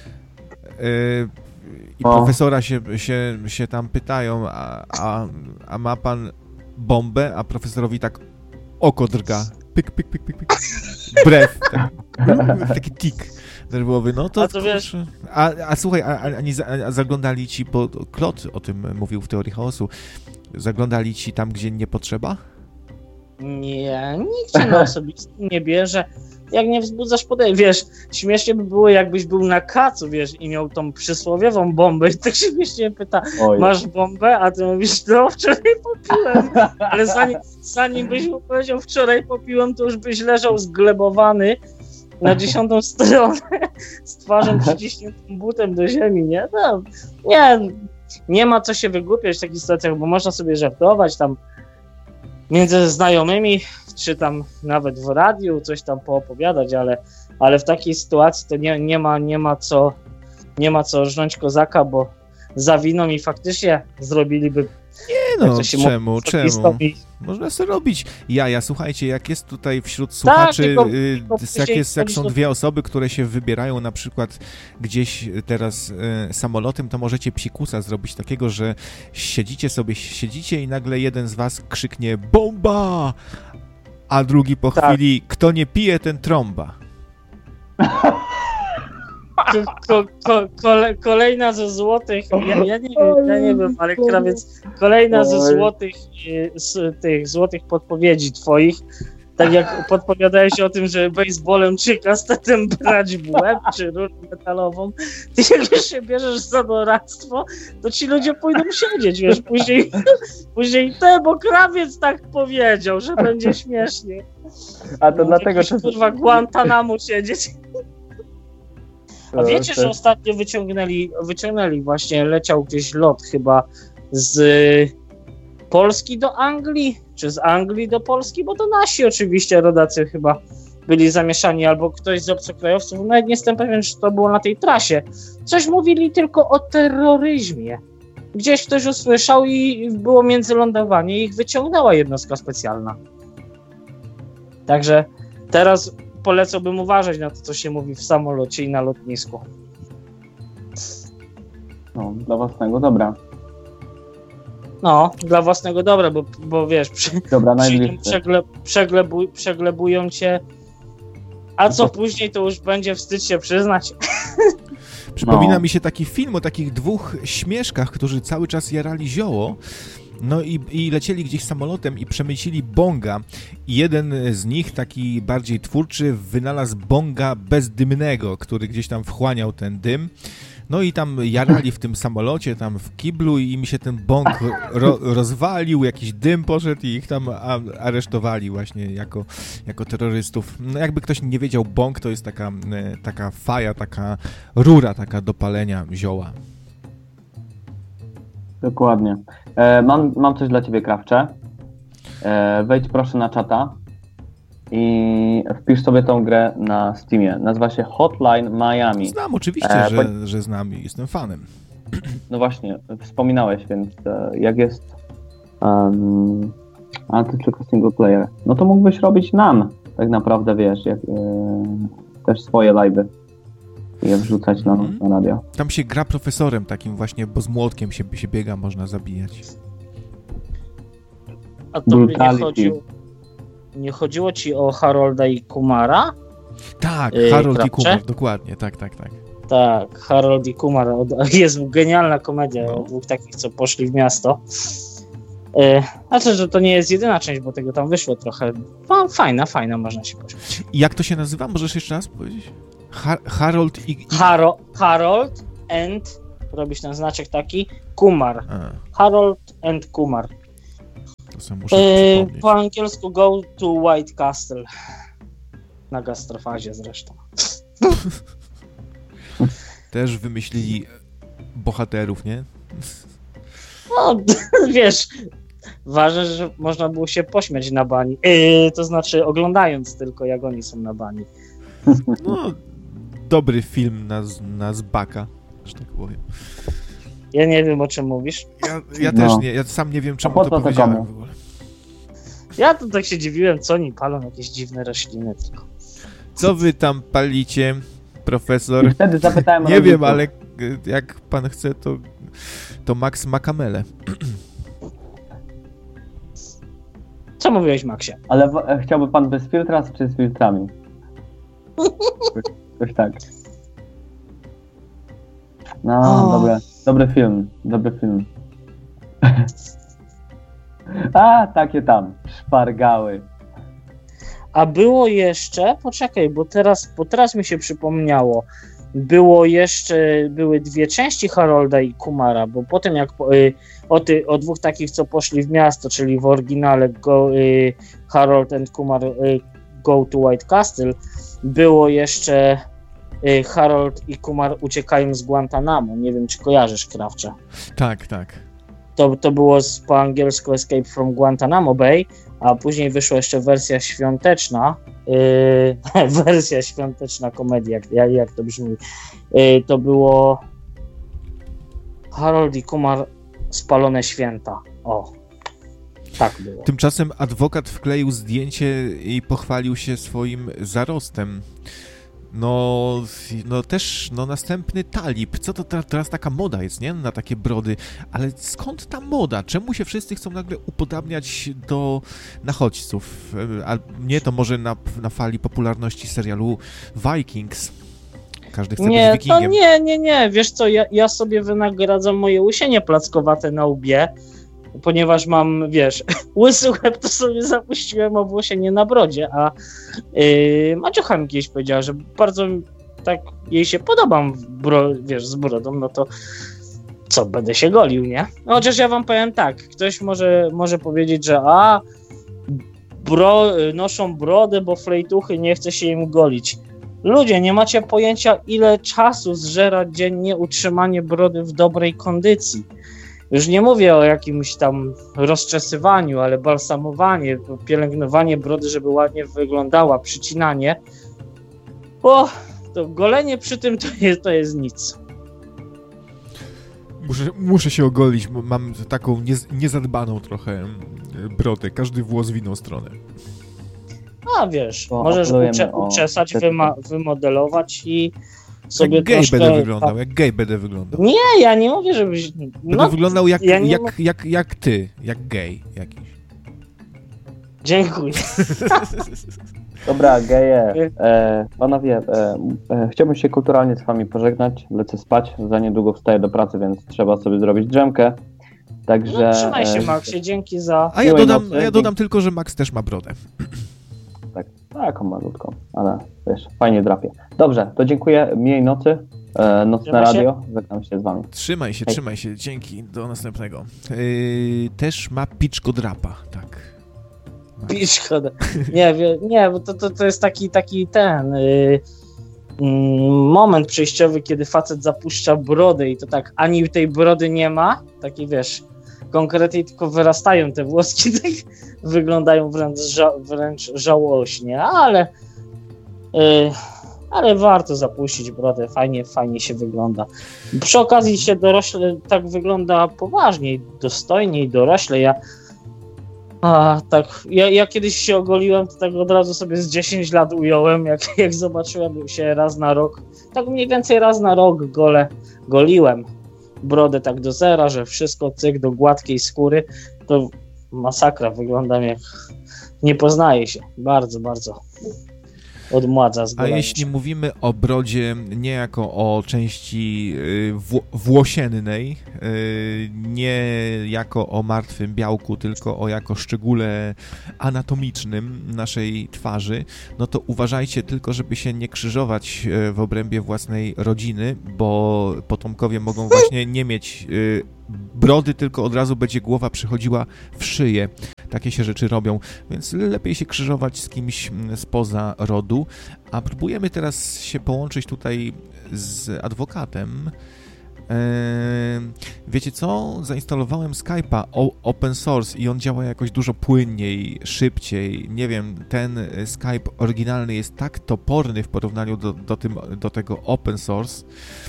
Y, I O. profesora się, się, się tam pytają, a, a, a ma pan bombę? A profesorowi tak oko drga. Pyk, pyk, pyk, pyk, pyk. Brew. Tak, taki tik nerwowy. No to, A to wiesz- kurczę. A, a słuchaj, a, a, nie za- a zaglądali ci, bo Klot o tym mówił w Teorii Chaosu, zaglądali ci tam, gdzie nie potrzeba? Nie, nikt cię na osobistym nie bierze. Jak nie wzbudzasz podejrzeń, wiesz, śmiesznie by było, jakbyś był na kacu, wiesz, i miał tą przysłowiową bombę i tak się śmiesznie pyta, Oj. masz bombę? A ty mówisz, no wczoraj popiłem. Ale zanim, zanim byś mu powiedział, wczoraj popiłem, to już byś leżał zglebowany na dziesiątą stronę z twarzą przyciśniętym butem do ziemi, nie? No, nie, nie ma co się wygłupiać w takich sytuacjach, bo można sobie żartować tam między znajomymi, czy tam nawet w radiu coś tam poopowiadać, ale, ale w takiej sytuacji to nie, nie, ma, nie, ma co, nie ma co rżnąć kozaka, bo zawiną i faktycznie zrobiliby... Nie no, to się czemu, mówi, czemu? i- Można sobie robić jaja. Słuchajcie, jak jest tutaj wśród słuchaczy, tylko- y, tylko jak, później jest, jak są chodzi o- dwie osoby, które się wybierają na przykład gdzieś teraz y, samolotem, to możecie psikusa zrobić takiego, że siedzicie sobie, siedzicie i nagle jeden z was krzyknie bomba, a drugi po Tak. chwili, kto nie pije, ten trąba. Ko, ko, ko, kole, kolejna ze złotych, ja, ja, nie wiem, ja nie wiem, ale krawiec, kolejna ze Oj. złotych, y, z tych złotych podpowiedzi twoich, tak jak podpowiadałeś o tym, że baseballem czy kastetem brać w łeb, czy rurę metalową, ty jak już się bierzesz za doradztwo, to ci ludzie pójdą siedzieć, wiesz, później, później te, bo krawiec tak powiedział, że będzie śmiesznie. A to No, dlatego, jakiś, że... kurwa, Guantanamo siedzieć. A wiecie, że ostatnio wyciągnęli, wyciągnęli właśnie, leciał gdzieś lot chyba z Polski do Anglii, czy z Anglii do Polski, bo to nasi oczywiście rodacy chyba byli zamieszani, albo ktoś z obcokrajowców, nawet nie jestem pewien, czy to było na tej trasie. Coś mówili tylko o terroryzmie. Gdzieś ktoś usłyszał i było międzylądowanie i ich wyciągnęła jednostka specjalna. Także teraz polecałbym uważać na to, co się mówi w samolocie i na lotnisku. No, dla własnego dobra. No, dla własnego dobra, bo, bo wiesz, przy, Dobra, przyjdą, najbliższy. przegle, przeglebu, przeglebują cię, a co No. później, to już będzie wstyd się przyznać. Przypomina No. mi się taki film o takich dwóch śmieszkach, którzy cały czas jarali zioło, no i, i lecieli gdzieś samolotem i przemycili bonga. I jeden z nich, taki bardziej twórczy, wynalazł bonga bezdymnego, który gdzieś tam wchłaniał ten dym. No i tam jarali w tym samolocie, tam w kiblu i mi się ten bong ro, rozwalił, jakiś dym poszedł i ich tam a, aresztowali właśnie jako, jako terrorystów. No jakby ktoś nie wiedział, bong to jest taka, e, taka faja, taka rura taka do palenia zioła. Dokładnie. E, mam, mam coś dla ciebie, Krawcze. E, wejdź proszę na czata i wpisz sobie tą grę na Steamie. Nazywa się Hotline Miami. Znam oczywiście, E, że, po- że znam i jestem fanem. No właśnie, wspominałeś, więc e, jak jest... Um, a to tylko single player. No to mógłbyś robić nam, tak naprawdę, wiesz, jak, e, też swoje live'y i je wrzucać na, Mhm. na radio. Tam się gra profesorem takim właśnie, bo z młotkiem się, się biega, można zabijać. A to by nie Brutality. chodziło, nie chodziło ci o Harolda i Kumara? Tak, Yy, Harold i Krawcze? Kumar, dokładnie, tak, tak, tak. Tak, Harold i Kumar. Od- Jest genialna komedia No. o dwóch takich, co poszli w miasto. Yy, znaczy, że to nie jest jedyna część, bo tego tam wyszło trochę. No, fajna, fajna, można się pośmiać. I jak to się nazywa? Możesz jeszcze raz powiedzieć? Har- Harold i... i... Haro- Harold and, robisz ten znaczek taki, Kumar. A, Harold and Kumar. to sobie muszę Yy, przypomnieć. po angielsku Go to White Castle. Na gastrofazie zresztą. Też wymyślili bohaterów, nie? No, wiesz, ważne, że można było się pośmiać na bani. Yy, to znaczy oglądając tylko, jak oni są na bani. No, dobry film na, z- na zbaka, że tak powiem. Ja nie wiem, o czym mówisz. Ja, ja No. też nie, ja sam nie wiem, czemu po to co to powiedziałem komu? w ogóle. Ja to tak się dziwiłem, co oni palą, jakieś dziwne rośliny tylko. Co wy tam palicie, I profesor? wtedy zapytałem Nie rodziców. wiem, ale e, jak pan chce, to, to Max ma kamelę. Co mówiłeś, Maxie? Ale w, e, chciałby pan bez filtra czy z filtrami? Coś tak. No, O. dobry, dobry film, dobry film. A, takie tam, szpargały. A było jeszcze, poczekaj, bo teraz, bo teraz mi się przypomniało, było jeszcze, były dwie części Harolda i Kumara, bo potem jak y, o, ty, o dwóch takich, co poszli w miasto, czyli w oryginale Go, y, Harold and Kumar y, Go to White Castle, było jeszcze y, Harold i Kumar uciekają z Guantanamo. Nie wiem, czy kojarzysz, Krawcze. Tak, tak. To, to było z, po angielsku Escape from Guantanamo Bay, a później wyszła jeszcze wersja świąteczna, yy, wersja świąteczna komedii, jak, jak, jak to brzmi. Yy, to było Harold i Kumar Spalone Święta. O, tak było. Tymczasem adwokat wkleił zdjęcie i pochwalił się swoim zarostem. No, no też, no następny talib. Co to ta- teraz taka moda jest, nie? Na takie brody. Ale skąd ta moda? Czemu się wszyscy chcą nagle upodabniać do nachodźców? E, A nie, to może na, na fali popularności serialu Vikings. Każdy chce Nie, być to wikingiem. nie, nie, nie. Wiesz co, ja, ja sobie wynagradzam moje łysienie plackowate na łbie, ponieważ mam, wiesz, łysy łeb, to sobie zapuściłem owłosienie na brodzie, a yy, Maciucha mi kiedyś powiedziała, że bardzo tak jej się podobam, w bro, wiesz, z brodą, no to co, będę się golił, nie? No, chociaż ja wam powiem tak, ktoś może, może powiedzieć, że a, bro, noszą brodę, bo flejtuchy, nie chce się im golić. Ludzie, nie macie pojęcia, ile czasu zżera dziennie utrzymanie brody w dobrej kondycji. Już nie mówię o jakimś tam rozczesywaniu, ale balsamowanie, pielęgnowanie brody, żeby ładnie wyglądała, przycinanie. O, to golenie przy tym to jest, to jest nic. Muszę, muszę się ogolić, bo mam taką niez, niezadbaną trochę mm, brodę. Każdy włos w inną stronę. A wiesz, To możesz apelujemy ucze- o uczesać, estetykę. wyma- wymodelować i sobie Jak gej troszkę... będę wyglądał, jak gej będę wyglądał. Nie, ja nie mówię, żebyś... Będę No, wyglądał jak, ja nie jak, mów- jak, jak ty, jak gej jakiś. Dziękuję. Dobra, geje, e, panowie, e, e, chciałbym się kulturalnie z wami pożegnać, lecę spać, za niedługo wstaję do pracy, więc trzeba sobie zrobić drzemkę, także... No, trzymaj się, e, Maxie, dzięki za... A ja Miłej dodam, nocy. a ja dodam tylko, że Max też ma brodę. Tak, taką malutką, ale wiesz, fajnie drapie. Dobrze, to dziękuję, miłej nocy, e, Nocne Trzymaj się. Radio, żegnam się z wami. Trzymaj się, Hej. trzymaj się, dzięki, do następnego. Yy, też ma piczko drapa, tak. Pisz, szkoda. Nie, wie- nie, bo to, to, to jest taki, taki ten yy, mm, moment przejściowy, kiedy facet zapuszcza brodę i to tak ani tej brody nie ma, taki wiesz, konkretnie tylko wyrastają te włoski, tak wyglądają wręcz, ża- wręcz żałośnie, ale yy, ale warto zapuścić brodę, fajnie, fajnie się wygląda. Przy okazji się dorośle tak wygląda poważniej, dostojniej, dorośle. Ja A, tak, ja, ja kiedyś się ogoliłem, to tak od razu sobie z dziesięć lat ująłem, jak, jak zobaczyłem się raz na rok, tak mniej więcej raz na rok gole, goliłem brodę tak do zera, że wszystko cyk do gładkiej skóry, to masakra, wyglądam jak nie poznaje się, bardzo, bardzo odmładza z A jeśli mówimy o brodzie nie jako o części wł- włosiennej, nie jako o martwym białku, tylko o jako szczególe anatomicznym naszej twarzy, no to uważajcie tylko, żeby się nie krzyżować w obrębie własnej rodziny, bo potomkowie mogą właśnie nie mieć brody, tylko od razu będzie głowa przychodziła w szyję. Takie się rzeczy robią, więc lepiej się krzyżować z kimś spoza rodu. A próbujemy teraz się połączyć tutaj z adwokatem. Eee, wiecie co? Zainstalowałem Skype'a open source i on działa jakoś dużo płynniej, szybciej. Nie wiem, ten Skype oryginalny jest tak toporny w porównaniu do, do, tym, do tego open source.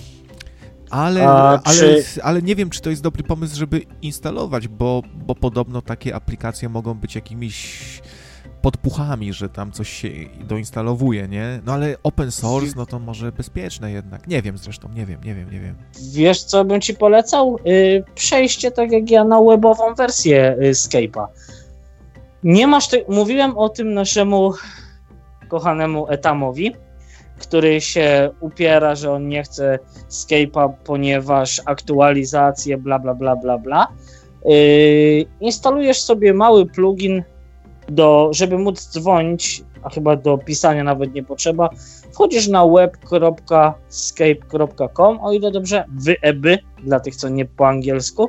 Ale, A, ale, czy... ale nie wiem, czy to jest dobry pomysł, żeby instalować, bo, bo podobno takie aplikacje mogą być jakimiś podpuchami, że tam coś się doinstalowuje, nie? No ale open source, no to może bezpieczne jednak. Nie wiem zresztą, nie wiem, nie wiem, nie wiem. Wiesz, co bym ci polecał? Yy, przejście, tak jak ja, na webową wersję yy, Skype'a. Nie masz... Te... Mówiłem o tym naszemu kochanemu Etamowi, który się upiera, że on nie chce Skype'a, ponieważ aktualizacje, bla, bla, bla, bla, bla. Yy, instalujesz sobie mały plugin, do, żeby móc dzwonić, a chyba do pisania nawet nie potrzeba. Wchodzisz na web kropka skype kropka com, o ile dobrze, wyeby, dla tych, co nie po angielsku,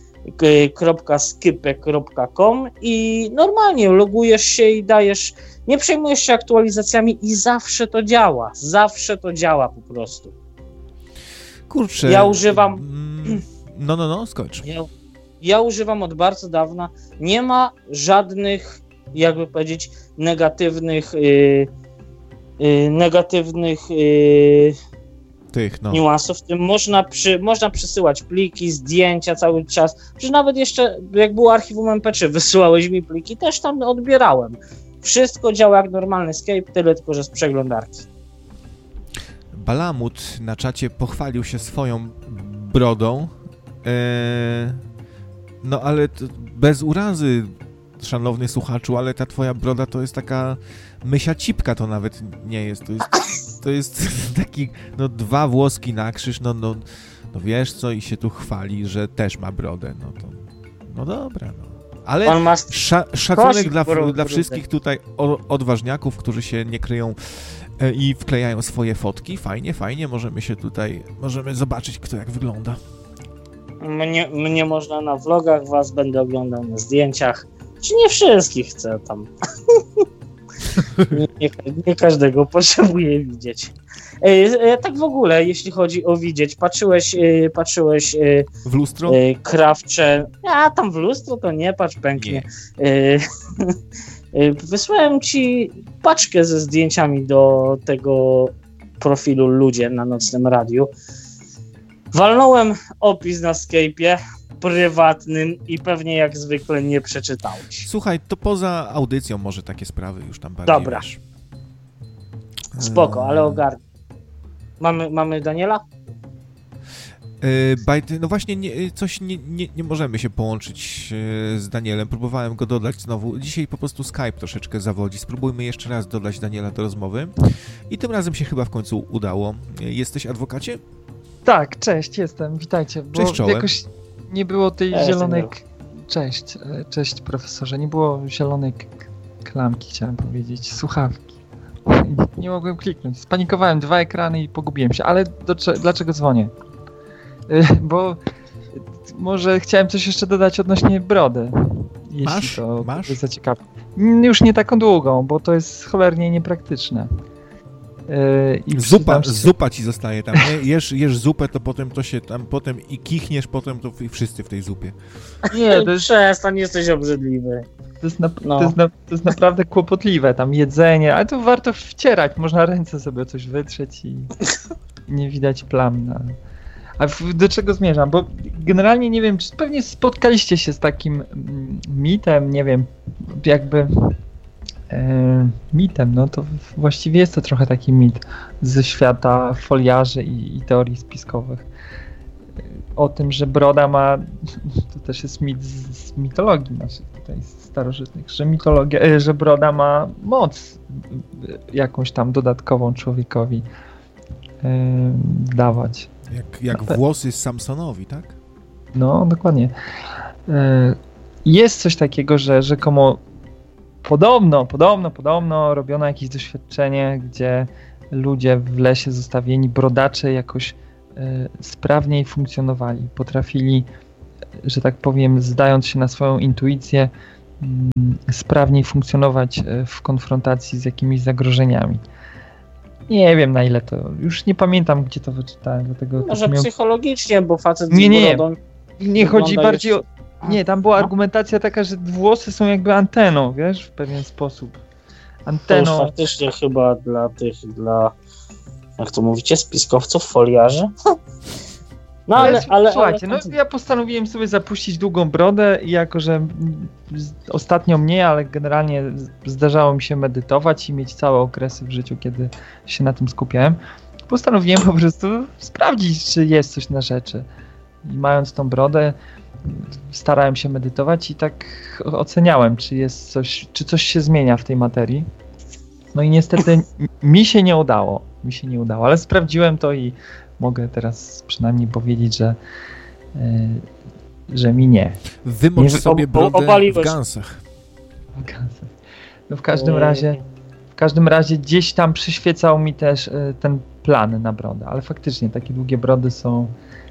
.skype kropka com i normalnie logujesz się i dajesz, nie przejmujesz się aktualizacjami i zawsze to działa, zawsze to działa po prostu. Kurczę. Ja używam... No, no, no, skończ. Ja, ja używam od bardzo dawna, nie ma żadnych, jakby powiedzieć, negatywnych yy, yy, negatywnych yy, Tych, no. niuansów, w tym można, przy, można przesyłać pliki, zdjęcia cały czas. Przecież nawet jeszcze, jak było archiwum em pe trzy, wysyłałeś mi pliki, też tam odbierałem. Wszystko działa jak normalny Skype, tyle tylko, że z przeglądarki. Balamut na czacie pochwalił się swoją brodą. Eee, no ale to bez urazy, szanowny słuchaczu, ale ta twoja broda to jest taka mysia cipka, to nawet nie jest. To jest, to jest taki, no dwa włoski na krzyż, no, no, no wiesz co, i się tu chwali, że też ma brodę, no to, no dobra, no. Ale sza, szacunek dla, dla wszystkich tutaj odważniaków, którzy się nie kryją i wklejają swoje fotki. Fajnie, fajnie, możemy się tutaj, możemy zobaczyć, kto jak wygląda. Mnie, mnie można na vlogach, was będę oglądał na zdjęciach. Czy nie wszystkich chcę tam. nie, nie, nie każdego potrzebuję widzieć. E, e, tak w ogóle, jeśli chodzi o widzieć, patrzyłeś, e, patrzyłeś e, w lustro? E, krawcze. A tam w lustro to nie patrz, pęknie. Nie. E, e, wysłałem ci paczkę ze zdjęciami do tego profilu Ludzie na Nocnym Radiu. Walnąłem opis na Skype'ie prywatnym i pewnie jak zwykle nie przeczytałeś. Słuchaj, to poza audycją może takie sprawy już tam bardziej. Dobra. Wiesz. Spoko, ale ogarnij. Mamy, mamy Daniela? Yy, no właśnie, nie, coś nie, nie, nie możemy się połączyć yy, z Danielem. Próbowałem go dodać znowu. Dzisiaj po prostu Skype troszeczkę zawodzi. Spróbujmy jeszcze raz dodać Daniela do rozmowy. I tym razem się chyba w końcu udało. Jesteś adwokacie? Tak, cześć, jestem. Witajcie. Bo cześć, czołem. Jakoś nie było tej ja zielonej... Cześć, cześć profesorze. Nie było zielonej klamki, chciałem powiedzieć, słuchawki. Nie mogłem kliknąć. Spanikowałem, dwa ekrany i pogubiłem się. Ale do, dlaczego dzwonię? Bo może chciałem coś jeszcze dodać odnośnie brody. Jeśli masz? to Masz? jest zaciekawe. Już nie taką długą, bo to jest cholernie niepraktyczne. I zupa, zupa ci zostaje tam, nie? Jesz, jesz zupę, to potem to się tam, potem i kichniesz, potem to i wszyscy w tej zupie. Nie, to jest... Przestań, jesteś obrzydliwy. To jest, na, no. to, jest na, to jest naprawdę kłopotliwe, tam jedzenie, ale to warto wcierać, można ręce sobie coś wytrzeć i nie widać plam. Na... A do czego zmierzam? Bo generalnie nie wiem, czy pewnie spotkaliście się z takim mitem, nie wiem, jakby... mitem, no to właściwie jest to trochę taki mit ze świata foliarzy i, i teorii spiskowych. O tym, że broda ma, to też jest mit z, z mitologii naszych tutaj starożytnych, że mitologia, że broda ma moc jakąś tam dodatkową człowiekowi yy, dawać. Jak, jak włosy Samsonowi, tak? No, dokładnie. Yy, jest coś takiego, że rzekomo podobno, podobno, podobno robiono jakieś doświadczenie, gdzie ludzie w lesie zostawieni, brodacze jakoś y, sprawniej funkcjonowali. Potrafili, że tak powiem, zdając się na swoją intuicję, y, sprawniej funkcjonować y, w konfrontacji z jakimiś zagrożeniami. Nie wiem, na ile to... Już nie pamiętam, gdzie to wyczytałem. Dlatego Może miał... psychologicznie, bo facet nie, nie, nie. z brodą... Nie chodzi bardziej jeszcze... o... Nie, tam była no. argumentacja taka, że włosy są jakby anteną, wiesz, w pewien sposób. Anteną... To już faktycznie chyba dla tych, dla... Jak to mówicie? Spiskowców, foliarzy? No ale... ale, ale Słuchajcie, ale... no ja postanowiłem sobie zapuścić długą brodę i jako, że ostatnio mnie, ale generalnie zdarzało mi się medytować i mieć całe okresy w życiu, kiedy się na tym skupiałem, postanowiłem po prostu sprawdzić, czy jest coś na rzeczy. I mając tą brodę, starałem się medytować i tak oceniałem, czy jest coś, czy coś się zmienia w tej materii. No i niestety mi się nie udało. Mi się nie udało, ale sprawdziłem to i mogę teraz przynajmniej powiedzieć, że, yy, że mi nie. Wymocz nie, sobie brodę w gansach. W gansach. No w każdym razie, w każdym razie gdzieś tam przyświecał mi też yy, ten plan na brodę, ale faktycznie takie długie brody są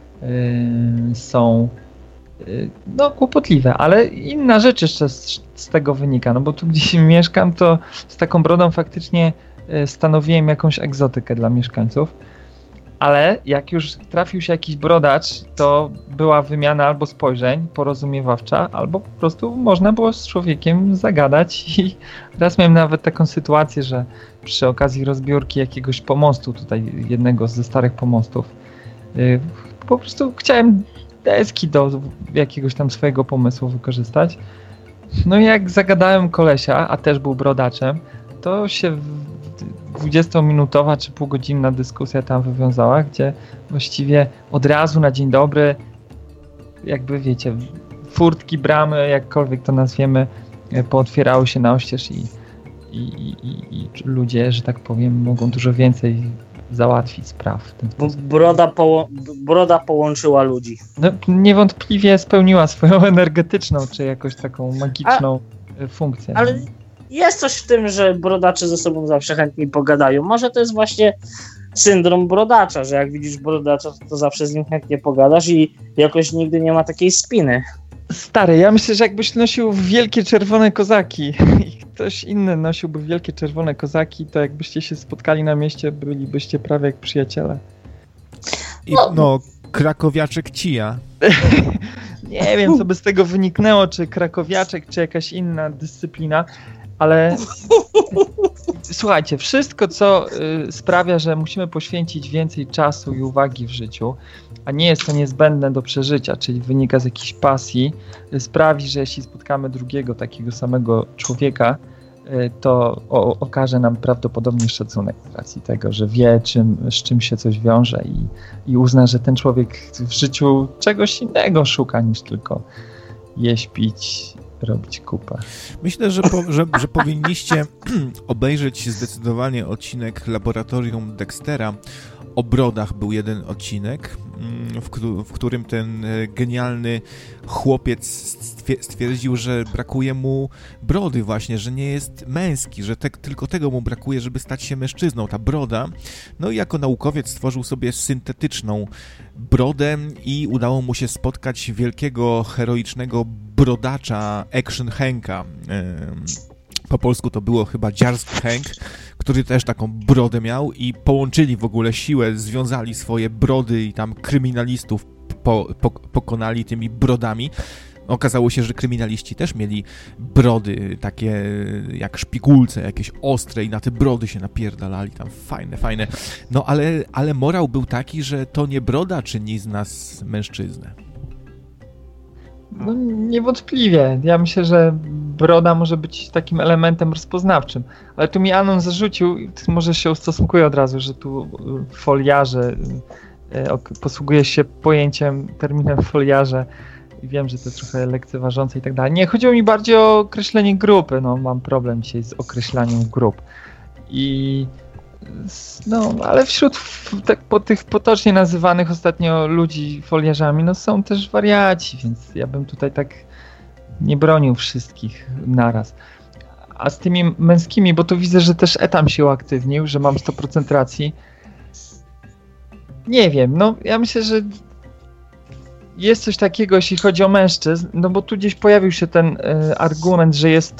yy, są yy, no kłopotliwe, ale inna rzecz jeszcze z, z tego wynika, no bo tu gdzieś mieszkam, to z taką brodą faktycznie stanowiłem jakąś egzotykę dla mieszkańców, ale jak już trafił się jakiś brodacz, to była wymiana albo spojrzeń porozumiewawcza, albo po prostu można było z człowiekiem zagadać i raz miałem nawet taką sytuację, że przy okazji rozbiórki jakiegoś pomostu, tutaj jednego ze starych pomostów, yy, po prostu chciałem deski do jakiegoś tam swojego pomysłu wykorzystać. No i jak zagadałem kolesia, a też był brodaczem, to się dwudziestominutowa czy półgodzinna dyskusja tam wywiązała, gdzie właściwie od razu na dzień dobry, jakby wiecie, furtki, bramy, jakkolwiek to nazwiemy, pootwierały się na oścież i, i, i, i ludzie, że tak powiem, mogą dużo więcej załatwić spraw w ten sposób. Broda, poło- broda połączyła ludzi. No, niewątpliwie spełniła swoją energetyczną, czy jakoś taką magiczną A, funkcję. Ale jest coś w tym, że brodacze ze sobą zawsze chętniej pogadają. Może to jest właśnie syndrom brodacza, że jak widzisz brodacza, to zawsze z nim chętnie pogadasz i jakoś nigdy nie ma takiej spiny. Stary, ja myślę, że jakbyś nosił wielkie czerwone kozaki i ktoś inny nosiłby wielkie czerwone kozaki, to jakbyście się spotkali na mieście, bylibyście prawie jak przyjaciele. I, no, krakowiaczek cija. Nie wiem, co by z tego wyniknęło, czy krakowiaczek, czy jakaś inna dyscyplina, ale słuchajcie, wszystko, co y, sprawia, że musimy poświęcić więcej czasu i uwagi w życiu, a nie jest to niezbędne do przeżycia, czyli wynika z jakiejś pasji, y, sprawi, że jeśli spotkamy drugiego takiego samego człowieka, y, to o, okaże nam prawdopodobnie szacunek z racji tego, że wie, czym, z czym się coś wiąże i, i uzna, że ten człowiek w życiu czegoś innego szuka niż tylko jeść, pić, robić kupę. Myślę, że, po, że, że powinniście obejrzeć zdecydowanie odcinek Laboratorium Dextera. O brodach był jeden odcinek, w, w którym ten genialny chłopiec stwierdził, że brakuje mu brody właśnie, że nie jest męski, że te, tylko tego mu brakuje, żeby stać się mężczyzną, ta broda. No i jako naukowiec stworzył sobie syntetyczną brodę i udało mu się spotkać wielkiego, heroicznego brodacza Action Hanka. Po polsku to było chyba Dziarski Hank, który też taką brodę miał i połączyli w ogóle siłę, związali swoje brody i tam kryminalistów po, po, pokonali tymi brodami. Okazało się, że kryminaliści też mieli brody takie jak szpigulce, jakieś ostre i na te brody się napierdalali, tam fajne, fajne. No ale, ale morał był taki, że to nie broda czyni z nas mężczyznę. No niewątpliwie. Ja myślę, że broda może być takim elementem rozpoznawczym. Ale tu mi Anon zarzucił, może się ustosunkuję od razu, że tu foliarze, posługuje się pojęciem, terminem foliarze i wiem, że to trochę lekceważące i tak dalej. Nie, chodziło mi bardziej o określenie grupy, no mam problem dzisiaj z określaniem grup. I no, ale wśród tak po tych potocznie nazywanych ostatnio ludzi foliarzami, no są też wariaci, więc ja bym tutaj tak nie bronił wszystkich naraz. A z tymi męskimi, bo tu widzę, że też etam się uaktywnił, że mam sto procent racji. Nie wiem, no ja myślę, że jest coś takiego, jeśli chodzi o mężczyzn, no bo tu gdzieś pojawił się ten y, argument, że jest